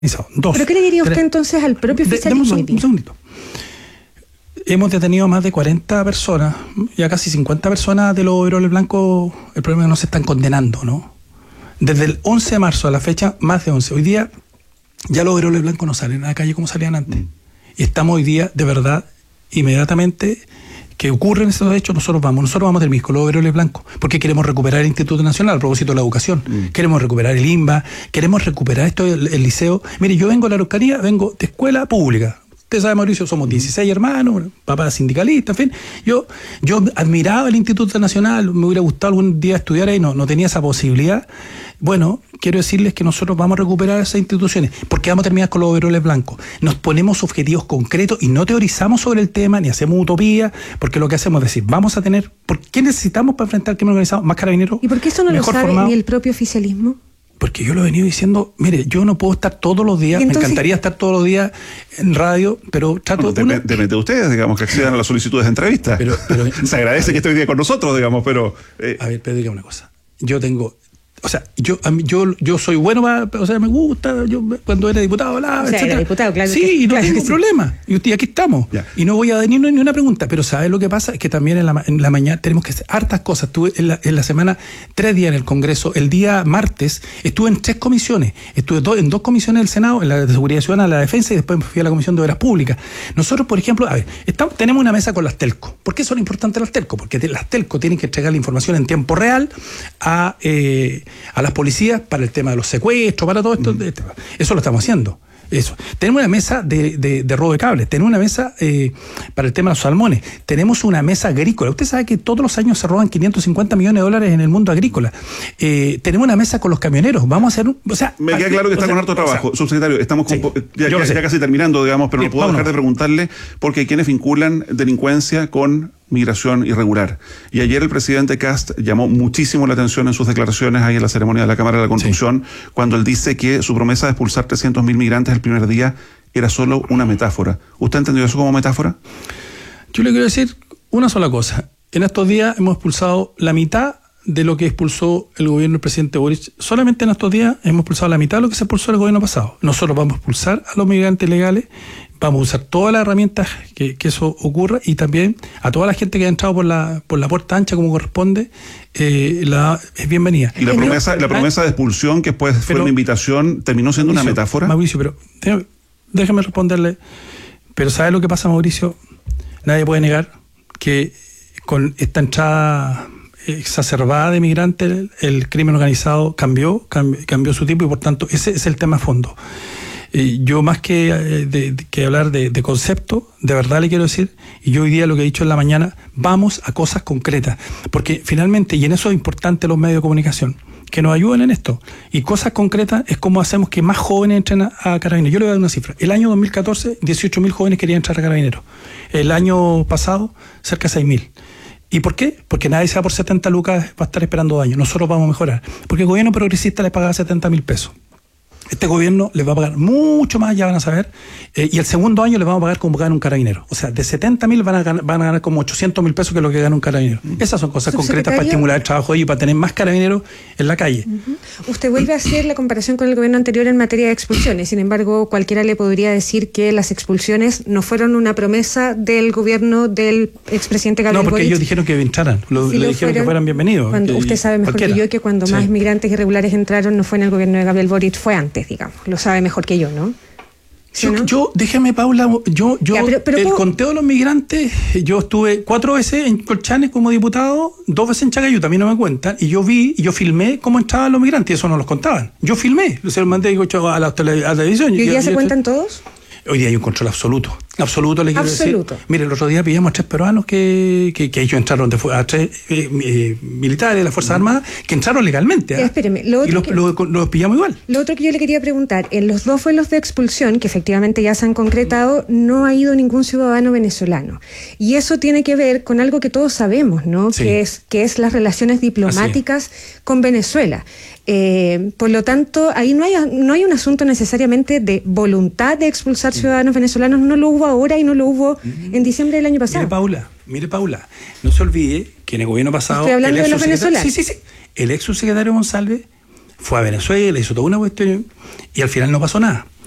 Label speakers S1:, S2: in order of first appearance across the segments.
S1: Dos.
S2: ¿Pero qué le diría usted entonces al propio oficialismo?
S1: Un segundito. Hemos detenido a más de 40 personas, ya casi 50 personas de los overoles blancos. El problema es que no se están condenando, ¿no? Desde el 11 de marzo a la fecha, más de 11. Hoy día ya los overoles blancos no salen a la calle como salían antes. Y estamos hoy día, de verdad, inmediatamente que ocurren esos hechos, nosotros vamos del MISCO, los overoles blancos, porque queremos recuperar el Instituto Nacional a propósito de la educación, queremos recuperar el INBA, queremos recuperar esto, el liceo. Mire, yo vengo de la Araucanía, vengo de escuela pública. Usted sabe, Mauricio, somos 16 hermanos, papá sindicalista, en fin. Yo admiraba el Instituto Nacional, me hubiera gustado algún día estudiar ahí, no tenía esa posibilidad. Bueno, quiero decirles que nosotros vamos a recuperar esas instituciones, porque vamos a terminar con los overoles blancos. Nos ponemos objetivos concretos y no teorizamos sobre el tema, ni hacemos utopía, porque lo que hacemos es decir, vamos a tener, ¿por qué necesitamos para enfrentar el crimen organizado? Más carabineros.
S2: ¿Y por qué eso no lo sabe ni el propio oficialismo?
S1: Porque yo lo he venido diciendo, mire, yo no puedo estar todos los días, entonces, me encantaría estar todos los días en radio, pero trato de...
S3: Depende de ustedes, digamos, que accedan a las solicitudes de entrevista. Pero se agradece que esté hoy día con nosotros, digamos, pero...
S1: A ver, Pedro, diga una cosa. Yo tengo... O sea, yo soy bueno, o sea, me gusta, yo cuando era diputado hablaba,
S2: etcétera. Era diputado, claro.
S1: Sí, y no tengo problema. Y aquí estamos.
S3: Ya.
S1: Y no voy a venir ni una pregunta. Pero ¿sabes lo que pasa? Es que también en la mañana tenemos que hacer hartas cosas. Estuve en la semana 3 días en el Congreso. El día martes estuve en 3 comisiones. Estuve en 2 comisiones del Senado, en la de Seguridad Ciudadana, la Defensa, y después me fui a la Comisión de Obras Públicas. Nosotros, por ejemplo, tenemos una mesa con las telco. ¿Por qué son importantes las telco? Porque las telco tienen que entregar la información en tiempo real a las policías para el tema de los secuestros, para todo esto. Eso lo estamos haciendo. Eso. Tenemos una mesa de robo de cables, tenemos una mesa para el tema de los salmones, tenemos una mesa agrícola. Usted sabe que todos los años se roban 550 millones de dólares en el mundo agrícola. Tenemos una mesa con los camioneros. Vamos a hacer
S3: me queda claro que está con harto trabajo. Subsecretario, estamos ya casi terminando, digamos, pero no puedo dejar de preguntarle, porque hay quienes vinculan delincuencia con migración irregular. Y ayer el presidente Kast llamó muchísimo la atención en sus declaraciones ahí en la ceremonia de la Cámara de la Construcción, cuando él dice que su promesa de expulsar 300.000 migrantes el primer día era solo una metáfora. ¿Usted entendió eso como metáfora?
S1: Yo le quiero decir una sola cosa. En estos días hemos expulsado la mitad de lo que expulsó el gobierno del presidente Boric. Solamente en estos días hemos expulsado la mitad de lo que se expulsó el gobierno pasado. Nosotros vamos a expulsar a los migrantes legales, vamos a usar todas las herramientas que eso ocurra, y también a toda la gente que ha entrado por la puerta ancha como corresponde, es bienvenida.
S3: ¿Y la promesa de expulsión, que después fue una invitación, terminó siendo una metáfora?
S1: Mauricio, pero déjeme responderle. Pero ¿sabe lo que pasa, Mauricio? Nadie puede negar que con esta entrada exacerbada de migrantes, el crimen organizado cambió su tipo, y por tanto ese es el tema a fondo. Yo, más que hablar de concepto, de verdad le quiero decir, y yo hoy día lo que he dicho en la mañana, vamos a cosas concretas, porque finalmente, y en eso es importante los medios de comunicación, que nos ayuden en esto, y cosas concretas es cómo hacemos que más jóvenes entren a Carabineros. Yo le voy a dar una cifra. El año 2014, 18.000 jóvenes querían entrar a Carabineros. El año pasado, cerca de 6.000. ¿Y por qué? Porque nadie se va por 70 lucas, va a estar esperando 2 años. Nosotros vamos a mejorar. Porque el gobierno progresista les pagaba 70.000 pesos. Este gobierno les va a pagar mucho más, ya van a saber, y el segundo año les vamos a pagar como gana un carabinero. O sea, de 70.000 van a ganar como 800.000 pesos, que es lo que gana un carabinero. Esas son cosas concretas para estimular el trabajo y para tener más carabineros en la calle.
S2: Usted vuelve a hacer la comparación con el gobierno anterior en materia de expulsiones. Sin embargo, cualquiera le podría decir que las expulsiones no fueron una promesa del gobierno del expresidente Gabriel Boric.
S1: No, porque ellos dijeron que entraran, le dijeron que fueran bienvenidos.
S2: Usted sabe mejor que yo que cuando más migrantes irregulares entraron no fue en el gobierno de Gabriel Boric, fue antes, digamos. Lo sabe mejor que yo, ¿no? ¿Sí, no?
S1: Déjame, Paula, pero el conteo de los migrantes, yo estuve 4 veces en Colchanes como diputado, 2 veces en Chacayuta, a mí no me cuentan, y yo filmé cómo entraban los migrantes, y eso no los contaban. Yo filmé, se los mandé a la televisión.
S2: ¿Y hoy día se cuentan todos?
S1: Hoy día hay un control absoluto. Absoluto, le quiero decir. Mire, el otro día pillamos a 3 peruanos que ellos entraron, a 3 militares de las Fuerzas Armadas que entraron legalmente.
S2: Espéreme,
S1: los pillamos igual.
S2: Lo otro que yo le quería preguntar, en los 2 vuelos de expulsión, que efectivamente ya se han concretado, no ha ido ningún ciudadano venezolano. Y eso tiene que ver con algo que todos sabemos, ¿no? Sí. Que es las relaciones diplomáticas con Venezuela. Por lo tanto, ahí no hay un asunto necesariamente de voluntad de expulsar ciudadanos venezolanos. No lo hubo ahora y no lo hubo en diciembre del año pasado.
S1: Mire, Paula, no se olvide que en el gobierno pasado...
S2: Estoy hablando de los venezolanos.
S1: Sí. El ex subsecretario González fue a Venezuela, hizo toda una cuestión y al final no pasó nada.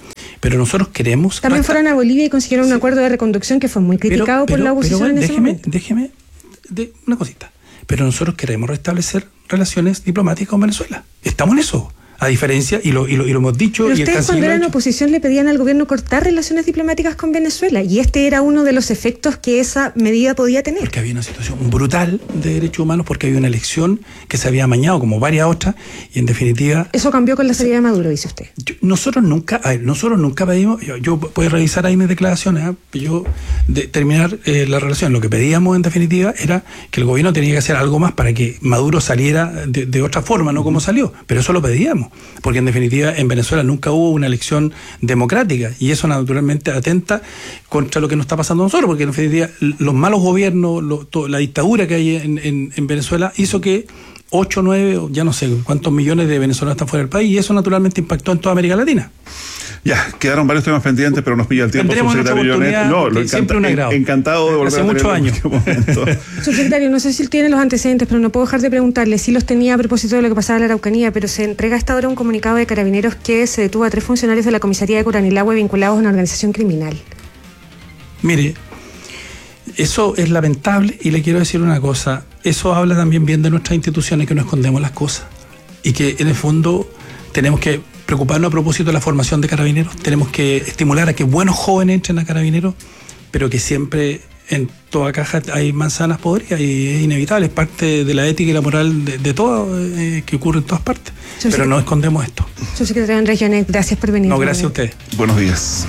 S1: pero nosotros queremos...
S2: También fueron a Bolivia y consiguieron un acuerdo de reconducción que fue muy criticado por la oposición en ese momento.
S1: Déjeme una cosita. Pero nosotros queremos restablecer relaciones diplomáticas con Venezuela. Estamos en eso. A diferencia, y lo hemos dicho...
S2: Pero ustedes cuando eran oposición le pedían al gobierno cortar relaciones diplomáticas con Venezuela, y este era uno de los efectos que esa medida podía tener.
S1: Porque había una situación brutal de derechos humanos, porque había una elección que se había amañado, como varias otras, y en definitiva...
S2: Eso cambió con la salida de Maduro, dice usted.
S1: Nosotros nunca pedimos... Yo puedo revisar ahí mis declaraciones, terminar la relación. Lo que pedíamos, en definitiva, era que el gobierno tenía que hacer algo más para que Maduro saliera de otra forma, no como salió. Pero eso lo pedíamos. Porque en definitiva en Venezuela nunca hubo una elección democrática, y eso naturalmente atenta contra lo que nos está pasando a nosotros, porque en definitiva los malos gobiernos, la dictadura que hay en Venezuela hizo que 8, 9, ya no sé cuántos millones de venezolanos están fuera del país, y eso naturalmente impactó en toda América Latina.
S3: Ya, quedaron varios temas pendientes, pero nos pilla el tiempo, subsecretario Llonet. Encantado de volver
S1: hace muchos años.
S2: Subsecretario, no sé si tiene los antecedentes, pero no puedo dejar de preguntarle. Sí los tenía a propósito de lo que pasaba en la Araucanía, pero se entrega hasta ahora un comunicado de Carabineros que se detuvo a 3 funcionarios de la comisaría de Curanilahue vinculados a una organización criminal.
S1: Mire, eso es lamentable, y le quiero decir una cosa. Eso habla también bien de nuestras instituciones, que no escondemos las cosas, y que en el fondo tenemos que preocuparnos a propósito de la formación de carabineros. Tenemos que estimular a que buenos jóvenes entren a carabineros, pero que siempre en toda caja hay manzanas podridas, y es inevitable, es parte de la ética y la moral de todo, que ocurre en todas partes. Pero no escondemos esto.
S2: Subsecretario Andrés Llonet, gracias por venir.
S1: No, gracias a ustedes.
S3: Buenos días.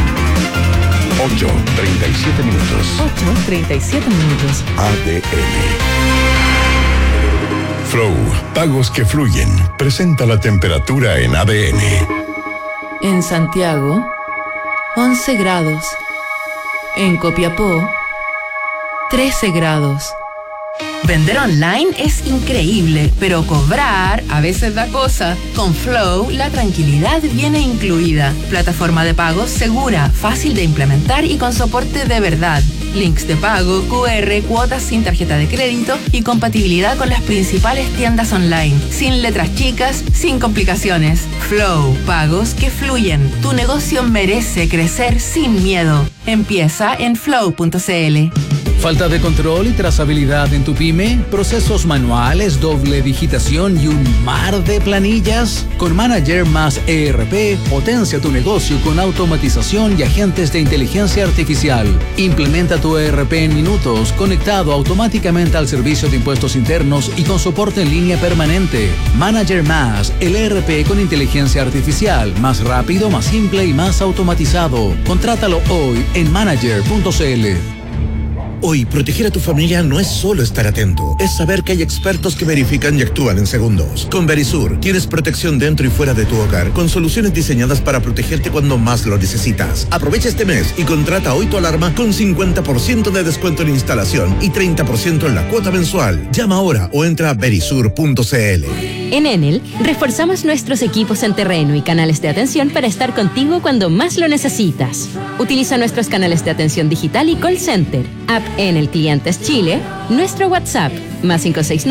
S4: 8:37 minutos.
S5: 8:37 minutos.
S4: ADN. Flow, pagos que fluyen. Presenta la temperatura en ADN.
S5: En Santiago, 11 grados. En Copiapó, 13 grados. Vender online es increíble, pero cobrar a veces da cosa. Con Flow, la tranquilidad viene incluida. Plataforma de pagos segura, fácil de implementar y con soporte de verdad. Links de pago, QR, cuotas sin tarjeta de crédito y compatibilidad con las principales tiendas online. Sin letras chicas, sin complicaciones. Flow, pagos que fluyen. Tu negocio merece crecer sin miedo. Empieza en flow.cl.
S6: ¿Falta de control y trazabilidad en tu pyme? ¿Procesos manuales, doble digitación y un mar de planillas? Con Manager más ERP, potencia tu negocio con automatización y agentes de inteligencia artificial. Implementa tu ERP en minutos, conectado automáticamente al servicio de impuestos internos y con soporte en línea permanente. Manager más, el ERP con inteligencia artificial, más rápido, más simple y más automatizado. Contrátalo hoy en manager.cl.
S7: Hoy, proteger a tu familia no es solo estar atento, es saber que hay expertos que verifican y actúan en segundos. Con Verisur, tienes protección dentro y fuera de tu hogar, con soluciones diseñadas para protegerte cuando más lo necesitas. Aprovecha este mes y contrata hoy tu alarma con 50% de descuento en instalación y 30% en la cuota mensual. Llama ahora o entra a verisur.cl.
S8: En Enel, reforzamos nuestros equipos en terreno y canales de atención para estar contigo cuando más lo necesitas. Utiliza nuestros canales de atención digital y call center, app Enel Clientes Chile, nuestro WhatsApp, más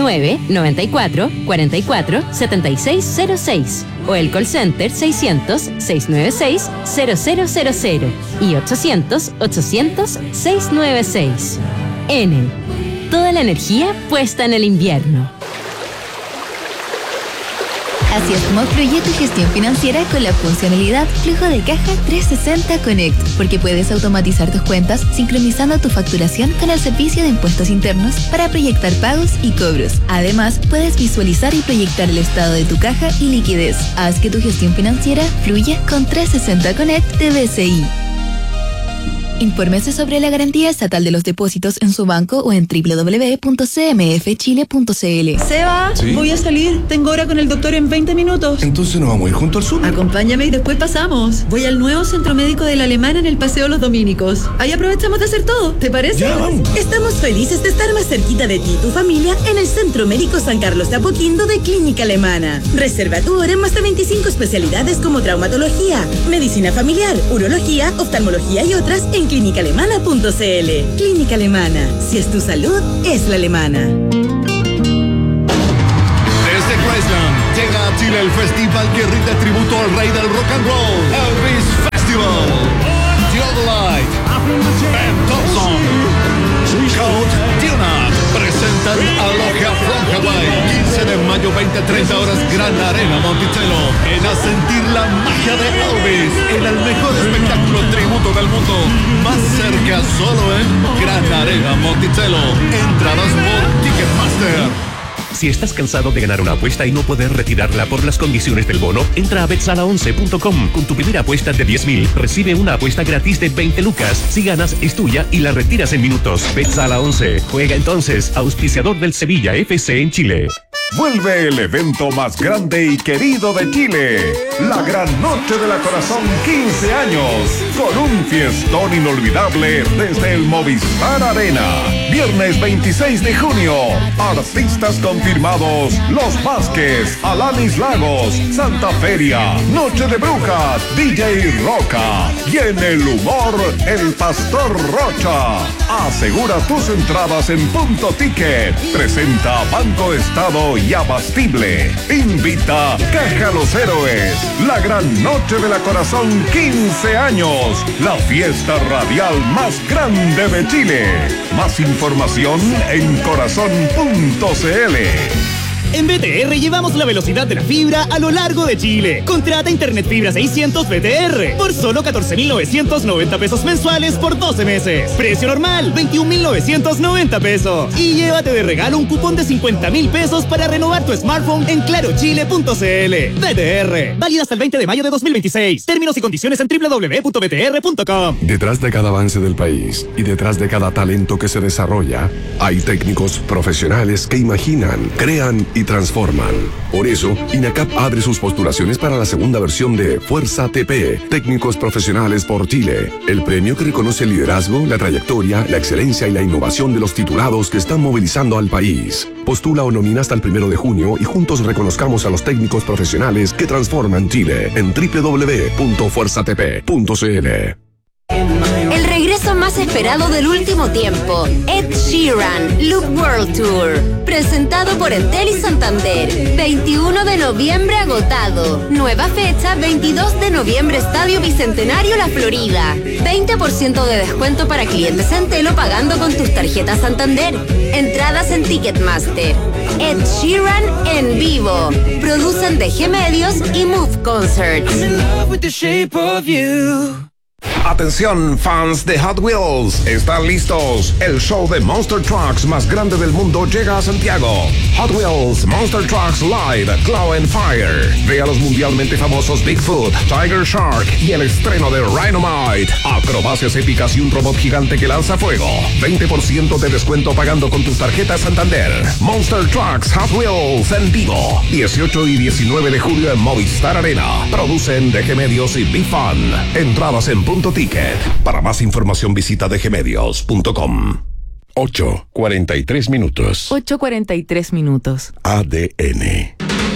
S8: 569-94-44-7606, o el call center 600-696-0000 y 800-800-696. Enel, toda la energía puesta en el invierno.
S9: Así es como fluye tu gestión financiera con la funcionalidad Flujo de Caja 360 Connect, porque puedes automatizar tus cuentas sincronizando tu facturación con el servicio de impuestos internos para proyectar pagos y cobros. Además, puedes visualizar y proyectar el estado de tu caja y liquidez. Haz que tu gestión financiera fluya con 360 Connect de BCI. Infórmese sobre la garantía estatal de los depósitos en su banco o en www.cmfchile.cl.
S10: Seba, ¿sí? Voy a salir. Tengo hora con el doctor en 20 minutos.
S11: Entonces nos vamos a ir junto al súper.
S10: Acompáñame y después pasamos. Voy al nuevo centro médico de la Alemana en el Paseo Los Dominicos. Ahí aprovechamos de hacer todo. ¿Te parece?
S11: Ya, vamos.
S12: Estamos felices de estar más cerquita de ti y tu familia en el Centro Médico San Carlos de Apoquindo de Clínica Alemana. Reserva tu hora en más de 25 especialidades como traumatología, medicina familiar, urología, oftalmología y otras en clínicaalemana.cl. Clínica Alemana. Si es tu salud, es la alemana.
S13: Desde Graceland llega a Chile el festival que rinde tributo al rey del rock and roll, Elvis Festival.
S11: Gran Arena Monticello. Ven a sentir la magia de Elvis en el mejor espectáculo tributo del mundo. Más cerca solo en Gran Arena Monticello. Entradas por Ticketmaster.
S13: Si estás cansado de ganar una apuesta y no poder retirarla por las condiciones del bono, entra a betsala11.com. Con tu primera apuesta de 10.000, recibe una apuesta gratis de 20 lucas. Si ganas, es tuya y la retiras en minutos. Betsala 11. Juega entonces, auspiciador del Sevilla FC en Chile.
S14: Vuelve el evento más grande y querido de Chile, la Gran Noche de la Corazón 15 años, con un fiestón inolvidable desde el Movistar Arena. Viernes 26 de junio, artistas confirmados: Los Vázquez, Alanis Lagos, Santa Feria, Noche de Brujas, DJ Roca y en el humor, el Pastor Rocha. Asegura tus entradas en Punto Ticket. Presenta Banco Estado y Abastible. Invita Caja Los Héroes. La Gran Noche de la Corazón 15 años. La fiesta radial más grande de Chile. Más información en corazón.cl.
S15: En BTR llevamos la velocidad de la fibra a lo largo de Chile. Contrata Internet Fibra 600 BTR por solo 14.990 pesos mensuales por 12 meses. Precio normal, 21.990 pesos. Y llévate de regalo un cupón de 50.000 pesos para renovar tu smartphone en clarochile.cl. BTR, válida hasta el 20 de mayo de 2026. Términos y condiciones en www.btr.com.
S16: Detrás de cada avance del país y detrás de cada talento que se desarrolla, hay técnicos profesionales que imaginan, crean y transforman. Por eso, INACAP abre sus postulaciones para la segunda versión de Fuerza TP, Técnicos Profesionales por Chile, el premio que reconoce el liderazgo, la trayectoria, la excelencia y la innovación de los titulados que están movilizando al país. Postula o nomina hasta el 1 de junio y juntos reconozcamos a los técnicos profesionales que transforman Chile en www.fuerzatp.cl.
S17: El regreso más esperado del último tiempo, Ed Sheeran, Loop World Tour, presentado por Entel y Santander, 21 de noviembre agotado, nueva fecha 22 de noviembre Estadio Bicentenario La Florida, 20% de descuento para clientes Entelo pagando con tus tarjetas Santander, entradas en Ticketmaster. Ed Sheeran en vivo, producen DG Medios y Move Concerts.
S18: Atención, fans de Hot Wheels, ¿están listos? El show de Monster Trucks más grande del mundo llega a Santiago. Hot Wheels Monster Trucks Live Claw and Fire. Ve a los mundialmente famosos Bigfoot, Tiger Shark y el estreno de Rhinomite. Acrobacias épicas y un robot gigante que lanza fuego. 20% de descuento pagando con tus tarjetas Santander. Monster Trucks Hot Wheels en vivo. 18 y 19 de julio en Movistar Arena. Producen DG Medios y Big Fun. Entradas en Punto Ticket. Para más información visita dgmedios.com.
S16: 8:43 minutos.
S5: 8:43 minutos.
S16: ADN.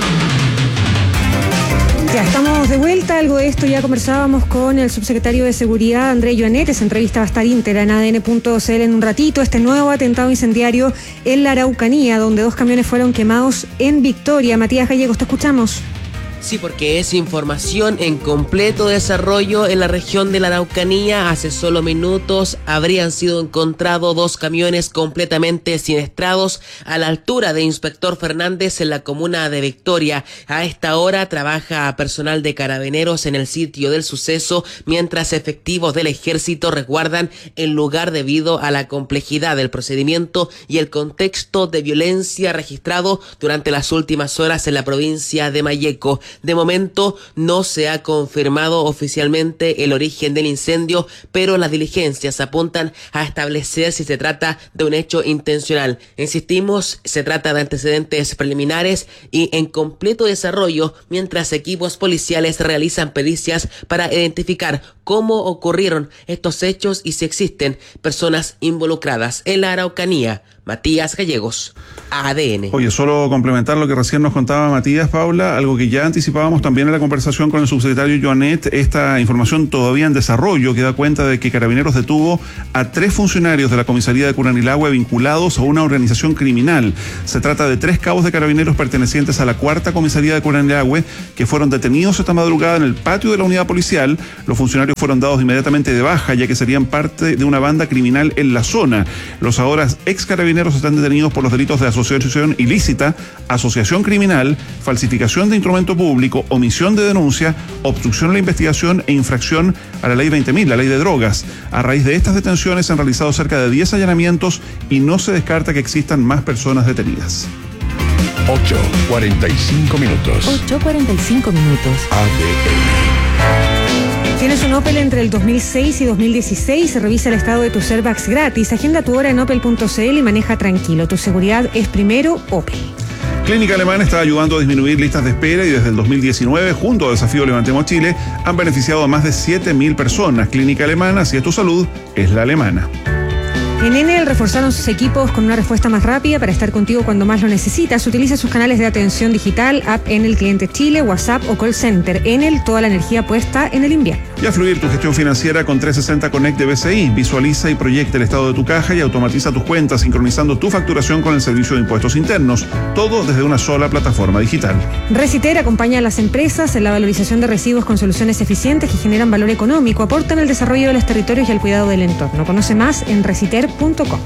S2: Ya estamos de vuelta. Algo de esto ya conversábamos con el subsecretario de Seguridad, Andrés Joanet. Esa entrevista va a estar íntegra en ADN.cl en un ratito. Este nuevo atentado incendiario en la Araucanía, donde 2 camiones fueron quemados en Victoria. Matías Gallegos, te escuchamos.
S19: Sí, porque es información en completo desarrollo en la región de la Araucanía. Hace solo minutos habrían sido encontrados 2 camiones completamente siniestrados a la altura de Inspector Fernández en la comuna de Victoria. A esta hora trabaja personal de Carabineros en el sitio del suceso, mientras efectivos del Ejército resguardan el lugar debido a la complejidad del procedimiento y el contexto de violencia registrado durante las últimas horas en la provincia de Malleco. De momento no se ha confirmado oficialmente el origen del incendio, pero las diligencias apuntan a establecer si se trata de un hecho intencional. Insistimos, se trata de antecedentes preliminares y en completo desarrollo, mientras equipos policiales realizan pericias para identificar cómo ocurrieron estos hechos y si existen personas involucradas. En la Araucanía, Matías Gallegos, ADN.
S3: Oye, solo complementar lo que recién nos contaba Matías, Paula, algo que ya anticipábamos también en la conversación con el subsecretario Joanet. Esta información todavía en desarrollo que da cuenta de que Carabineros detuvo a 3 funcionarios de la comisaría de Curanilahue vinculados a una organización criminal. Se trata de 3 cabos de Carabineros pertenecientes a la 4ª comisaría de Curanilahue que fueron detenidos esta madrugada en el patio de la unidad policial. Los funcionarios fueron dados inmediatamente de baja, ya que serían parte de una banda criminal en la zona. Los ahora ex carabineros Carabineros están detenidos por los delitos de asociación ilícita, asociación criminal, falsificación de instrumento público, omisión de denuncia, obstrucción a la investigación e infracción a la ley 20.000, la ley de drogas. A raíz de estas detenciones se han realizado cerca de 10 allanamientos y no se descarta que existan más personas detenidas.
S4: 8:45 minutos.
S5: 8:45 minutos.
S4: ADN.
S2: ¿Tienes un Opel entre el 2006 y 2016? Revisa el estado de tus airbags gratis. Agenda tu hora en opel.cl y maneja tranquilo. Tu seguridad es primero, Opel.
S3: Clínica Alemana está ayudando a disminuir listas de espera y desde el 2019, junto a Desafío Levantemos Chile, han beneficiado a más de 7.000 personas. Clínica Alemana, si es tu salud, es la alemana.
S2: En Enel reforzaron sus equipos con una respuesta más rápida para estar contigo cuando más lo necesitas. Utiliza sus canales de atención digital, app Enel Cliente Chile, WhatsApp o call center. Enel, toda la energía puesta en el invierno.
S3: Y a fluir tu gestión financiera con 360 Connect de BCI. Visualiza y proyecta el estado de tu caja y automatiza tus cuentas, sincronizando tu facturación con el servicio de impuestos internos. Todo desde una sola plataforma digital.
S2: Reciter acompaña a las empresas en la valorización de residuos con soluciones eficientes que generan valor económico, aportan al desarrollo de los territorios y al cuidado del entorno. Conoce más en reciter.com.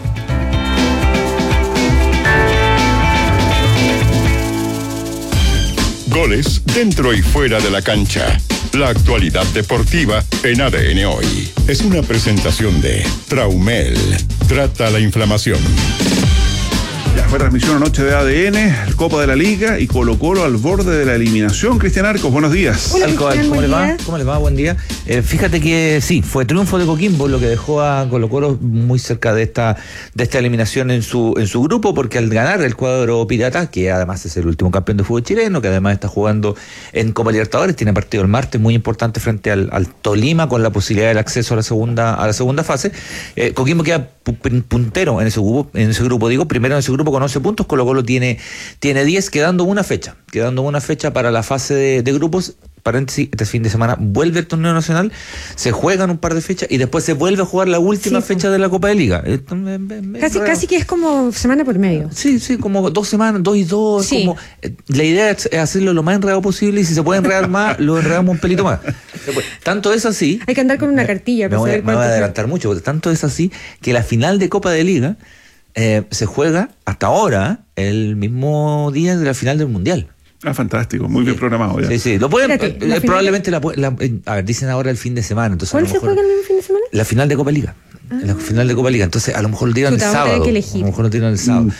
S4: Goles dentro y fuera de la cancha. La actualidad deportiva en ADN Hoy. Es una presentación de Traumel. Trata la inflamación.
S3: Ya fue transmisión anoche de ADN, Copa de la Liga y Colo-Colo al borde de la eliminación. Cristian Arcos, buenos días.
S2: Hola, Cristian,
S20: ¿Cómo le va?
S2: día.
S20: ¿Cómo le va? Buen día. Fíjate que sí, fue triunfo de Coquimbo, lo que dejó a Colo-Colo muy cerca de esta eliminación en su grupo, porque al ganar el cuadro pirata, que además es el último campeón de fútbol chileno, que además está jugando en Copa Libertadores, tiene partido el martes muy importante frente al Tolima, con la posibilidad del acceso a la segunda fase. Coquimbo queda puntero en ese grupo, primero en ese grupo con 11 puntos. Colo-Colo tiene 10, quedando una fecha para la fase de grupos. Paréntesis, este fin de semana vuelve el torneo nacional, se juegan un par de fechas y después se vuelve a jugar la última fecha de la Copa de Liga.
S2: Casi que es como semana por medio.
S20: Sí, como 2 semanas, 2 y 2.
S2: Sí.
S20: La idea es hacerlo lo más enredado posible y si se puede enredar más, lo enredamos un pelito más. Tanto es así.
S2: Hay que andar con una cartilla.
S20: Me voy a adelantar mucho, porque tanto es así que la final de Copa de Liga se juega hasta ahora el mismo día de la final del Mundial.
S3: Ah, fantástico, muy bien programado ya.
S20: Sí, lo pueden, probablemente a ver, dicen ahora el fin de semana. Entonces,
S2: ¿cuál se juega el mismo fin de semana?
S20: La final de Copa Liga. La final de Copa Liga, entonces a lo mejor lo tiran el sábado. A lo mejor lo tiran el sábado.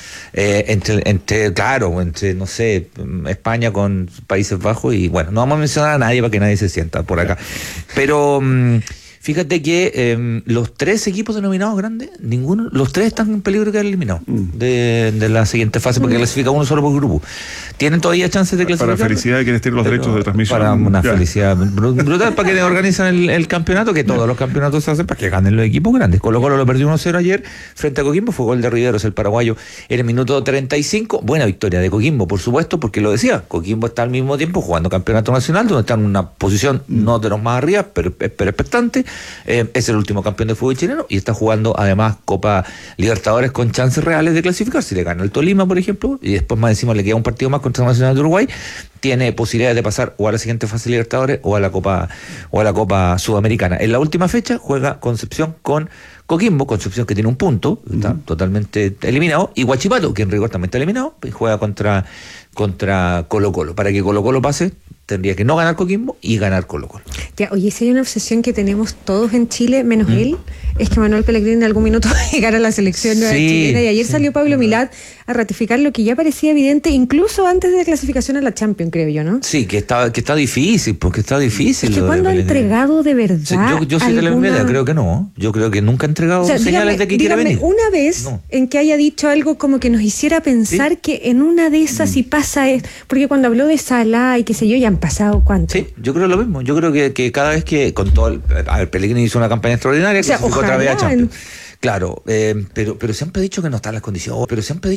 S20: Entre, no sé, España con Países Bajos y bueno, no vamos a mencionar a nadie para que nadie se sienta por acá. Pero fíjate que los 3 equipos denominados grandes, los 3 están en peligro de quedar eliminados de la siguiente fase, porque clasifica uno solo por grupo. Tienen todavía chances de clasificar.
S3: Para felicidad de quienes tienen los derechos de transmisión.
S20: Para una felicidad brutal, para que organizan el campeonato, que todos los campeonatos se hacen para que ganen los equipos grandes. Colo-Colo lo perdió 1-0 ayer frente a Coquimbo, fue gol de Riveros, el paraguayo, en el minuto 35. Buena victoria de Coquimbo, por supuesto, porque lo decía, Coquimbo está al mismo tiempo jugando campeonato nacional, donde está en una posición no de los más arriba, pero expectante. Es el último campeón de fútbol chileno y está jugando además Copa Libertadores con chances reales de clasificar. Si le gana el Tolima, por ejemplo, y después más encima le queda un partido más contra Nacional de Uruguay, tiene posibilidades de pasar o a la siguiente fase de Libertadores o a la Copa Sudamericana. En la última fecha juega Concepción con Coquimbo, Concepción que tiene un punto, está totalmente eliminado, y Huachipato, que en rigor también está eliminado, y juega contra Colo-Colo. Para que Colo-Colo pase, tendría que no ganar Coquimbo y ganar Colo-Colo.
S2: Ya, oye, si hay una obsesión que tenemos todos en Chile, menos él, es que Manuel Pellegrini en algún minuto va a llegar a la selección chilena, y ayer salió Pablo Milad a ratificar lo que ya parecía evidente, incluso antes de la clasificación a la Champions, creo yo, ¿no?
S20: Sí, que está difícil, porque está difícil.
S2: Es que cuando ha entregado de verdad.
S20: Yo soy de la misma idea, creo que no. Yo creo que nunca ha entregado señales de que quiere venir.
S2: Una vez en que haya dicho algo como que nos hiciera pensar que en una de esas si pasa, porque cuando habló de Salah y qué sé yo, ya han pasado ¿cuánto?
S20: Sí, yo creo lo mismo. Yo creo que cada vez que con todo Pellegrini hizo una campaña extraordinaria, clasificó otra vez a Champions. Claro, pero siempre he dicho que no están las condiciones,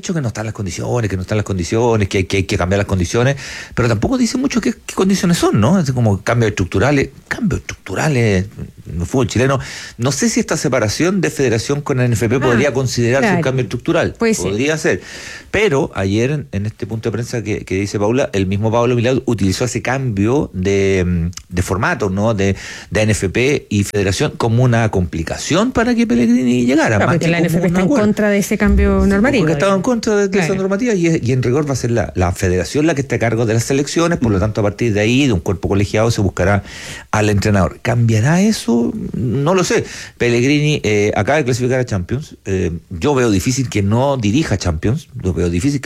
S20: que hay que cambiar las condiciones, pero tampoco dice mucho qué condiciones son, ¿no? Es como cambios estructurales, el fútbol chileno. No sé si esta separación de federación con la NFP podría considerarse un cambio estructural. Podría ser. Pero ayer, en este punto de prensa que dice Paula, el mismo Pablo Milad utilizó ese cambio de formato, ¿no? De NFP y federación como una complicación para que Pellegrini llegara.
S2: Claro, porque la NFP está en contra de ese cambio normativo.
S20: Porque estaba en contra de esa normativa y en rigor va a ser la federación la que esté a cargo de las selecciones, por lo tanto a partir de ahí, de un cuerpo colegiado, se buscará al entrenador. ¿Cambiará eso? No lo sé. Pellegrini acaba de clasificar a Champions. Yo veo difícil que no dirija Champions. Veo difícil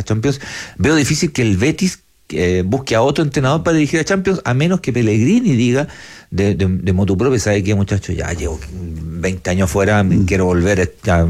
S20: que el Betis busque a otro entrenador para dirigir a Champions, a menos que Pellegrini diga de motu propio, ¿sabe qué, muchacho? Ya llevo 20 años fuera, quiero volver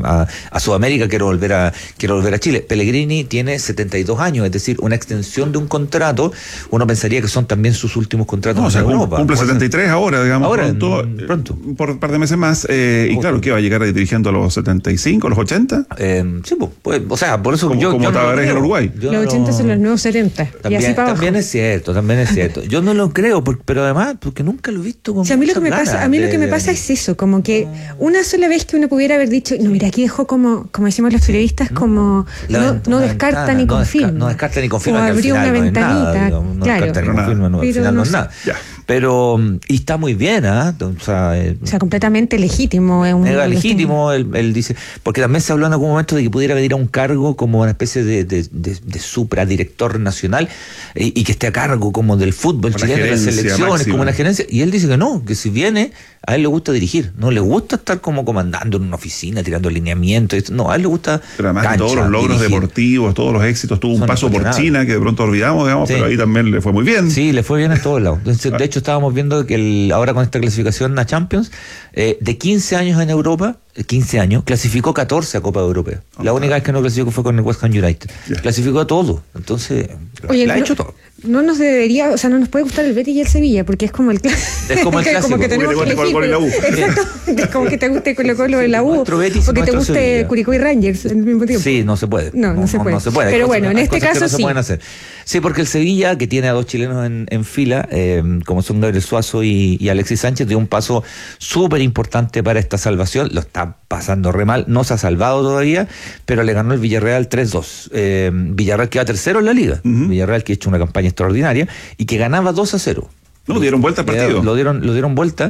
S20: a Sudamérica, quiero volver a Chile. Pellegrini tiene 72 años, es decir, una extensión de un contrato, uno pensaría que son también sus últimos contratos en Europa.
S3: Cumple 73 ahora, digamos, pronto. Por un par de meses más, y claro, que va a llegar dirigiendo a los 75, a los 80.
S20: Sí, pues, o sea, por eso
S3: como Tabarés en Uruguay.
S2: Los 80 son los nuevos 70.
S20: También es cierto. Yo no lo creo, pero además, porque nunca lo he visto con
S2: a mí lo que me pasa es eso, como que una sola vez que uno pudiera haber dicho, no, mira, aquí dejó como decimos los periodistas, como no descarta ni confirma.
S20: No descarta ni confirma.
S2: O abrió una ventanita.
S20: No descarta ni confirma, al final no es nada. Pero, y está muy bien, O sea,
S2: completamente legítimo.
S20: Es legítimo, él dice, porque también se habló en algún momento de que pudiera venir a un cargo como una especie de supradirector nacional y que esté a cargo como del fútbol chileno, de las selecciones, máxima. Como una gerencia. Y él dice que no, que si viene, a él le gusta dirigir, no le gusta estar como comandando en una oficina, tirando lineamientos. No, a él le gusta.
S3: Pero además cancha, todos los logros deportivos, todos los éxitos, tuvo un paso por China que de pronto olvidamos, digamos, pero ahí también le fue muy bien.
S20: Sí, le fue bien en todos lados. De hecho, estábamos viendo que ahora con esta clasificación a Champions, de 15 años en Europa, 15 años, clasificó 14 a Copa Europea. La única vez que no clasificó fue con el West Ham United. Clasificó a todo. Entonces,
S2: la ha hecho todo. No nos debería, o sea, no nos puede gustar el Betis y el Sevilla, porque es como el clásico.
S20: Es como el clásico.
S2: Como que tenemos que elegir. Colo-Colo y la U. Exacto. Es como que te guste Colo-Colo y la U. O que te guste Curicó y Rangers al mismo tiempo.
S20: Sí, no se puede.
S2: No se puede. Pero bueno, en este caso sí.
S20: Sí, porque el Sevilla, que tiene a dos chilenos en fila, como son Gabriel Suazo y Alexis Sánchez, dio un paso súper importante para esta salvación. Lo está pasando re mal, no se ha salvado todavía, pero le ganó el Villarreal 3-2. Villarreal queda tercero en la liga. Villarreal que ha hecho una campaña extraordinaria y que ganaba 2-0.
S3: No, dieron vuelta al partido.
S20: Lo dieron vuelta.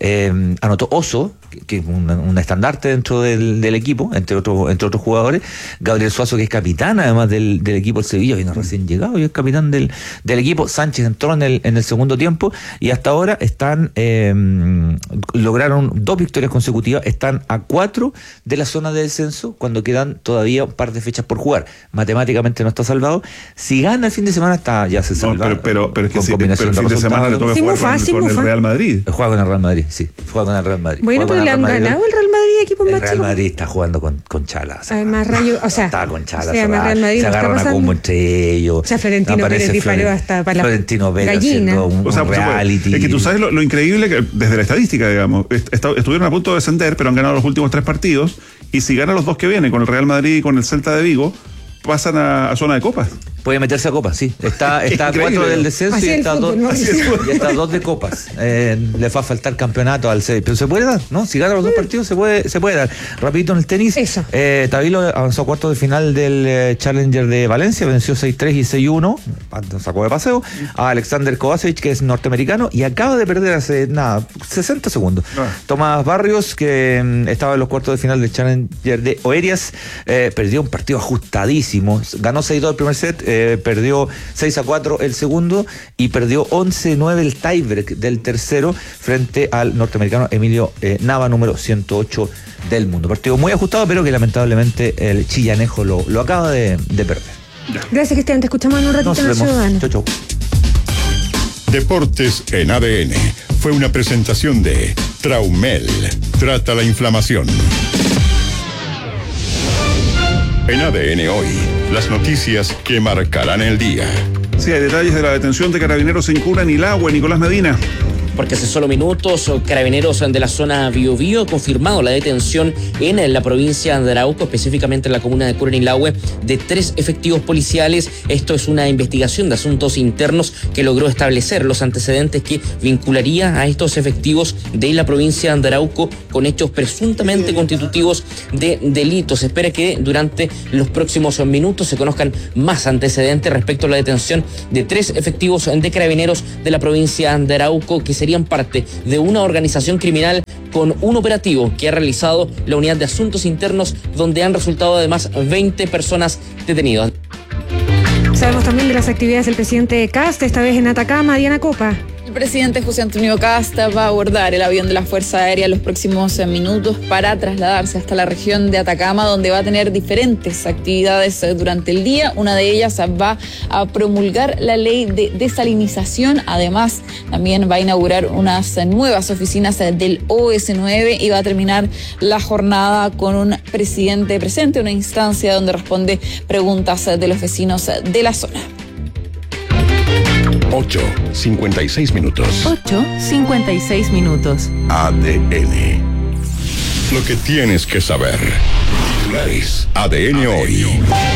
S20: Anotó Oso, que es un estandarte dentro del equipo, entre otros jugadores. Gabriel Suazo, que es capitán además del equipo del Sevilla, vino recién llegado y es capitán del equipo. Sánchez entró en el segundo tiempo y hasta ahora lograron 2 victorias consecutivas. Están a 4 de la zona de descenso cuando quedan todavía un par de fechas por jugar. Matemáticamente no está salvado. Si gana el fin de semana ya se salva.
S3: No, pero es que el fin de semana le toca jugar con el Real Madrid.
S20: Juega con el Real Madrid, sí. Juega con el Real Madrid.
S2: Bueno, pero le han ganado el Real Madrid, equipo más chico.
S20: El Real Madrid está jugando con Chala.
S2: Además, Rayo, o sea,
S20: está con Chala.
S2: Real Madrid
S20: se agarran a combo entre ellos.
S2: O sea, Florentino Pérez disparó hasta para la
S20: Florentino Pérez haciendo un reality.
S3: Es que tú sabes lo increíble que desde la estadística, digamos, estuvieron a punto de descender, pero han ganado los últimos 3 partidos, y si ganan los 2 que vienen, con el Real Madrid y con el Celta de Vigo, pasan a zona de copas.
S20: Puede meterse a copas, sí. Está a 4 del descenso y está a 2 de copas. Le va a faltar campeonato al 6, pero se puede dar, ¿no? Si gana los 2 partidos se puede dar. Rapidito en el tenis. Tabilo avanzó a cuartos de final del Challenger de Valencia, venció 6-3 y 6-1, sacó de paseo a Alexander Kovacevic, que es norteamericano, y acaba de perder hace 60 segundos. Tomás Barrios, que estaba en los cuartos de final del Challenger de Oerias, perdió un partido ajustadísimo, ganó 6-2 el primer set, perdió 6-4 el segundo y perdió 11-9 el tiebreak del tercero frente al norteamericano Emilio Nava, número 108 del mundo. Partido muy ajustado, pero que lamentablemente el chillanejo lo acaba de perder.
S2: Gracias, Cristian. Te escuchamos en un ratito en el Ciudadano.
S20: Chau.
S4: Deportes en ADN fue una presentación de Traumel. Trata la inflamación. En ADN hoy, las noticias que marcarán el día.
S3: Sí, hay detalles de la detención de carabineros en Cura, Nilagua, Nicolás Medina.
S21: porque hace solo minutos Carabineros de la zona Biobío ha confirmado la detención en la provincia de Arauco, específicamente en la comuna de Curanilahue, de 3 efectivos policiales. Esto es una investigación de asuntos internos que logró establecer los antecedentes que vincularía a estos efectivos de la provincia de Arauco con hechos presuntamente constitutivos de delitos. Se espera que durante los próximos minutos se conozcan más antecedentes respecto a la detención de 3 efectivos de Carabineros de la provincia de Arauco, que serían parte de una organización criminal con un operativo que ha realizado la Unidad de Asuntos Internos, donde han resultado además 20 personas detenidas.
S2: Sabemos también de las actividades del presidente Kast, esta vez en Atacama. Diana Copa.
S22: El presidente José Antonio Kast va a abordar el avión de la Fuerza Aérea en los próximos minutos para trasladarse hasta la región de Atacama, donde va a tener diferentes actividades durante el día. Una de ellas va a promulgar la ley de desalinización. Además, también va a inaugurar unas nuevas oficinas del OS9 y va a terminar la jornada con un presidente presente, una instancia donde responde preguntas de los vecinos de la zona.
S4: 8:56 minutos.
S5: 8:56 minutos.
S4: ADN. Lo que tienes que saber. Titulares. ADN hoy.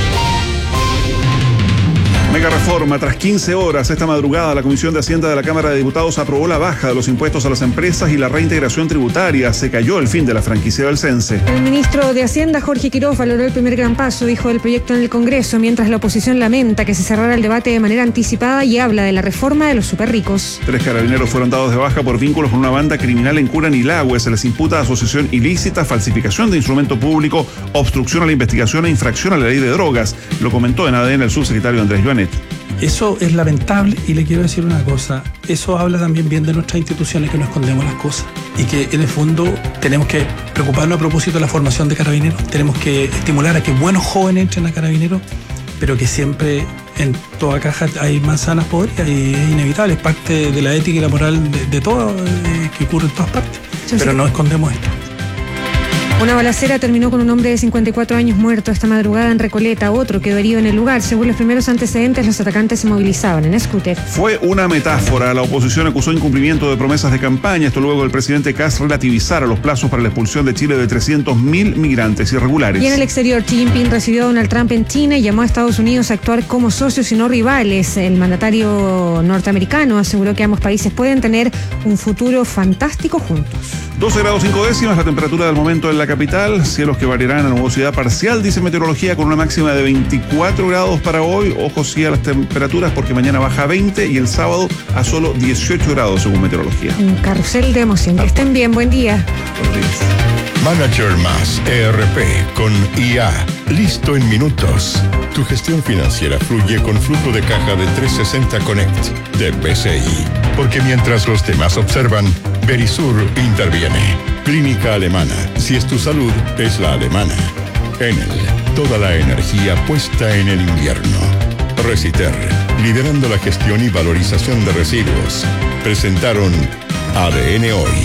S3: Mega reforma. Tras 15 horas esta madrugada, la Comisión de Hacienda de la Cámara de Diputados aprobó la baja de los impuestos a las empresas y la reintegración tributaria. Se cayó el fin de la franquicia del CENSE.
S2: El ministro de Hacienda, Jorge Quiroz, valoró el primer gran paso, dijo, del proyecto en el Congreso, mientras la oposición lamenta que se cerrara el debate de manera anticipada y habla de la reforma de los superricos.
S3: 3 carabineros fueron dados de baja por vínculos con una banda criminal en Curanilahue. Se les imputa asociación ilícita, falsificación de instrumento público, obstrucción a la investigación e infracción a la ley de drogas. Lo comentó en ADN el subsecretario Andrés Joanet.
S1: Eso es lamentable y le quiero decir una cosa, eso habla también bien de nuestras instituciones, que no escondemos las cosas y que en el fondo tenemos que preocuparnos a propósito de la formación de carabineros, tenemos que estimular a que buenos jóvenes entren a carabineros, pero que siempre en toda caja hay manzanas podridas y es inevitable, es parte de la ética y la moral de todo que ocurre en todas partes, pero no escondemos esto.
S2: Una balacera terminó con un hombre de 54 años muerto esta madrugada en Recoleta. Otro quedó herido en el lugar. Según los primeros antecedentes, los atacantes se movilizaban en scooter.
S3: Fue una metáfora. La oposición acusó incumplimiento de promesas de campaña. Esto luego del presidente Kast relativizara los plazos para la expulsión de Chile de 300.000 migrantes irregulares.
S2: Y en el exterior, Xi Jinping recibió a Donald Trump en China y llamó a Estados Unidos a actuar como socios y no rivales. El mandatario norteamericano aseguró que ambos países pueden tener un futuro fantástico juntos.
S3: 12 grados 5 décimas, la temperatura del momento en la capital, cielos que variarán a nubosidad parcial, dice meteorología, con una máxima de 24 grados para hoy. Ojo sí a las temperaturas porque mañana baja a 20 y el sábado a solo 18 grados según meteorología.
S2: Un carrusel de emoción. Que estén bien, buen día.
S3: Buenos días.
S4: Manager Más ERP con IA. Listo en minutos. Tu gestión financiera fluye con flujo de caja de 360 Connect de BCI. Porque mientras los demás observan, Verisur interviene. Clínica Alemana. Si es tu salud, es la alemana. Enel. Toda la energía puesta en el invierno. Reciter. Liderando la gestión y valorización de residuos. Presentaron ADN Hoy.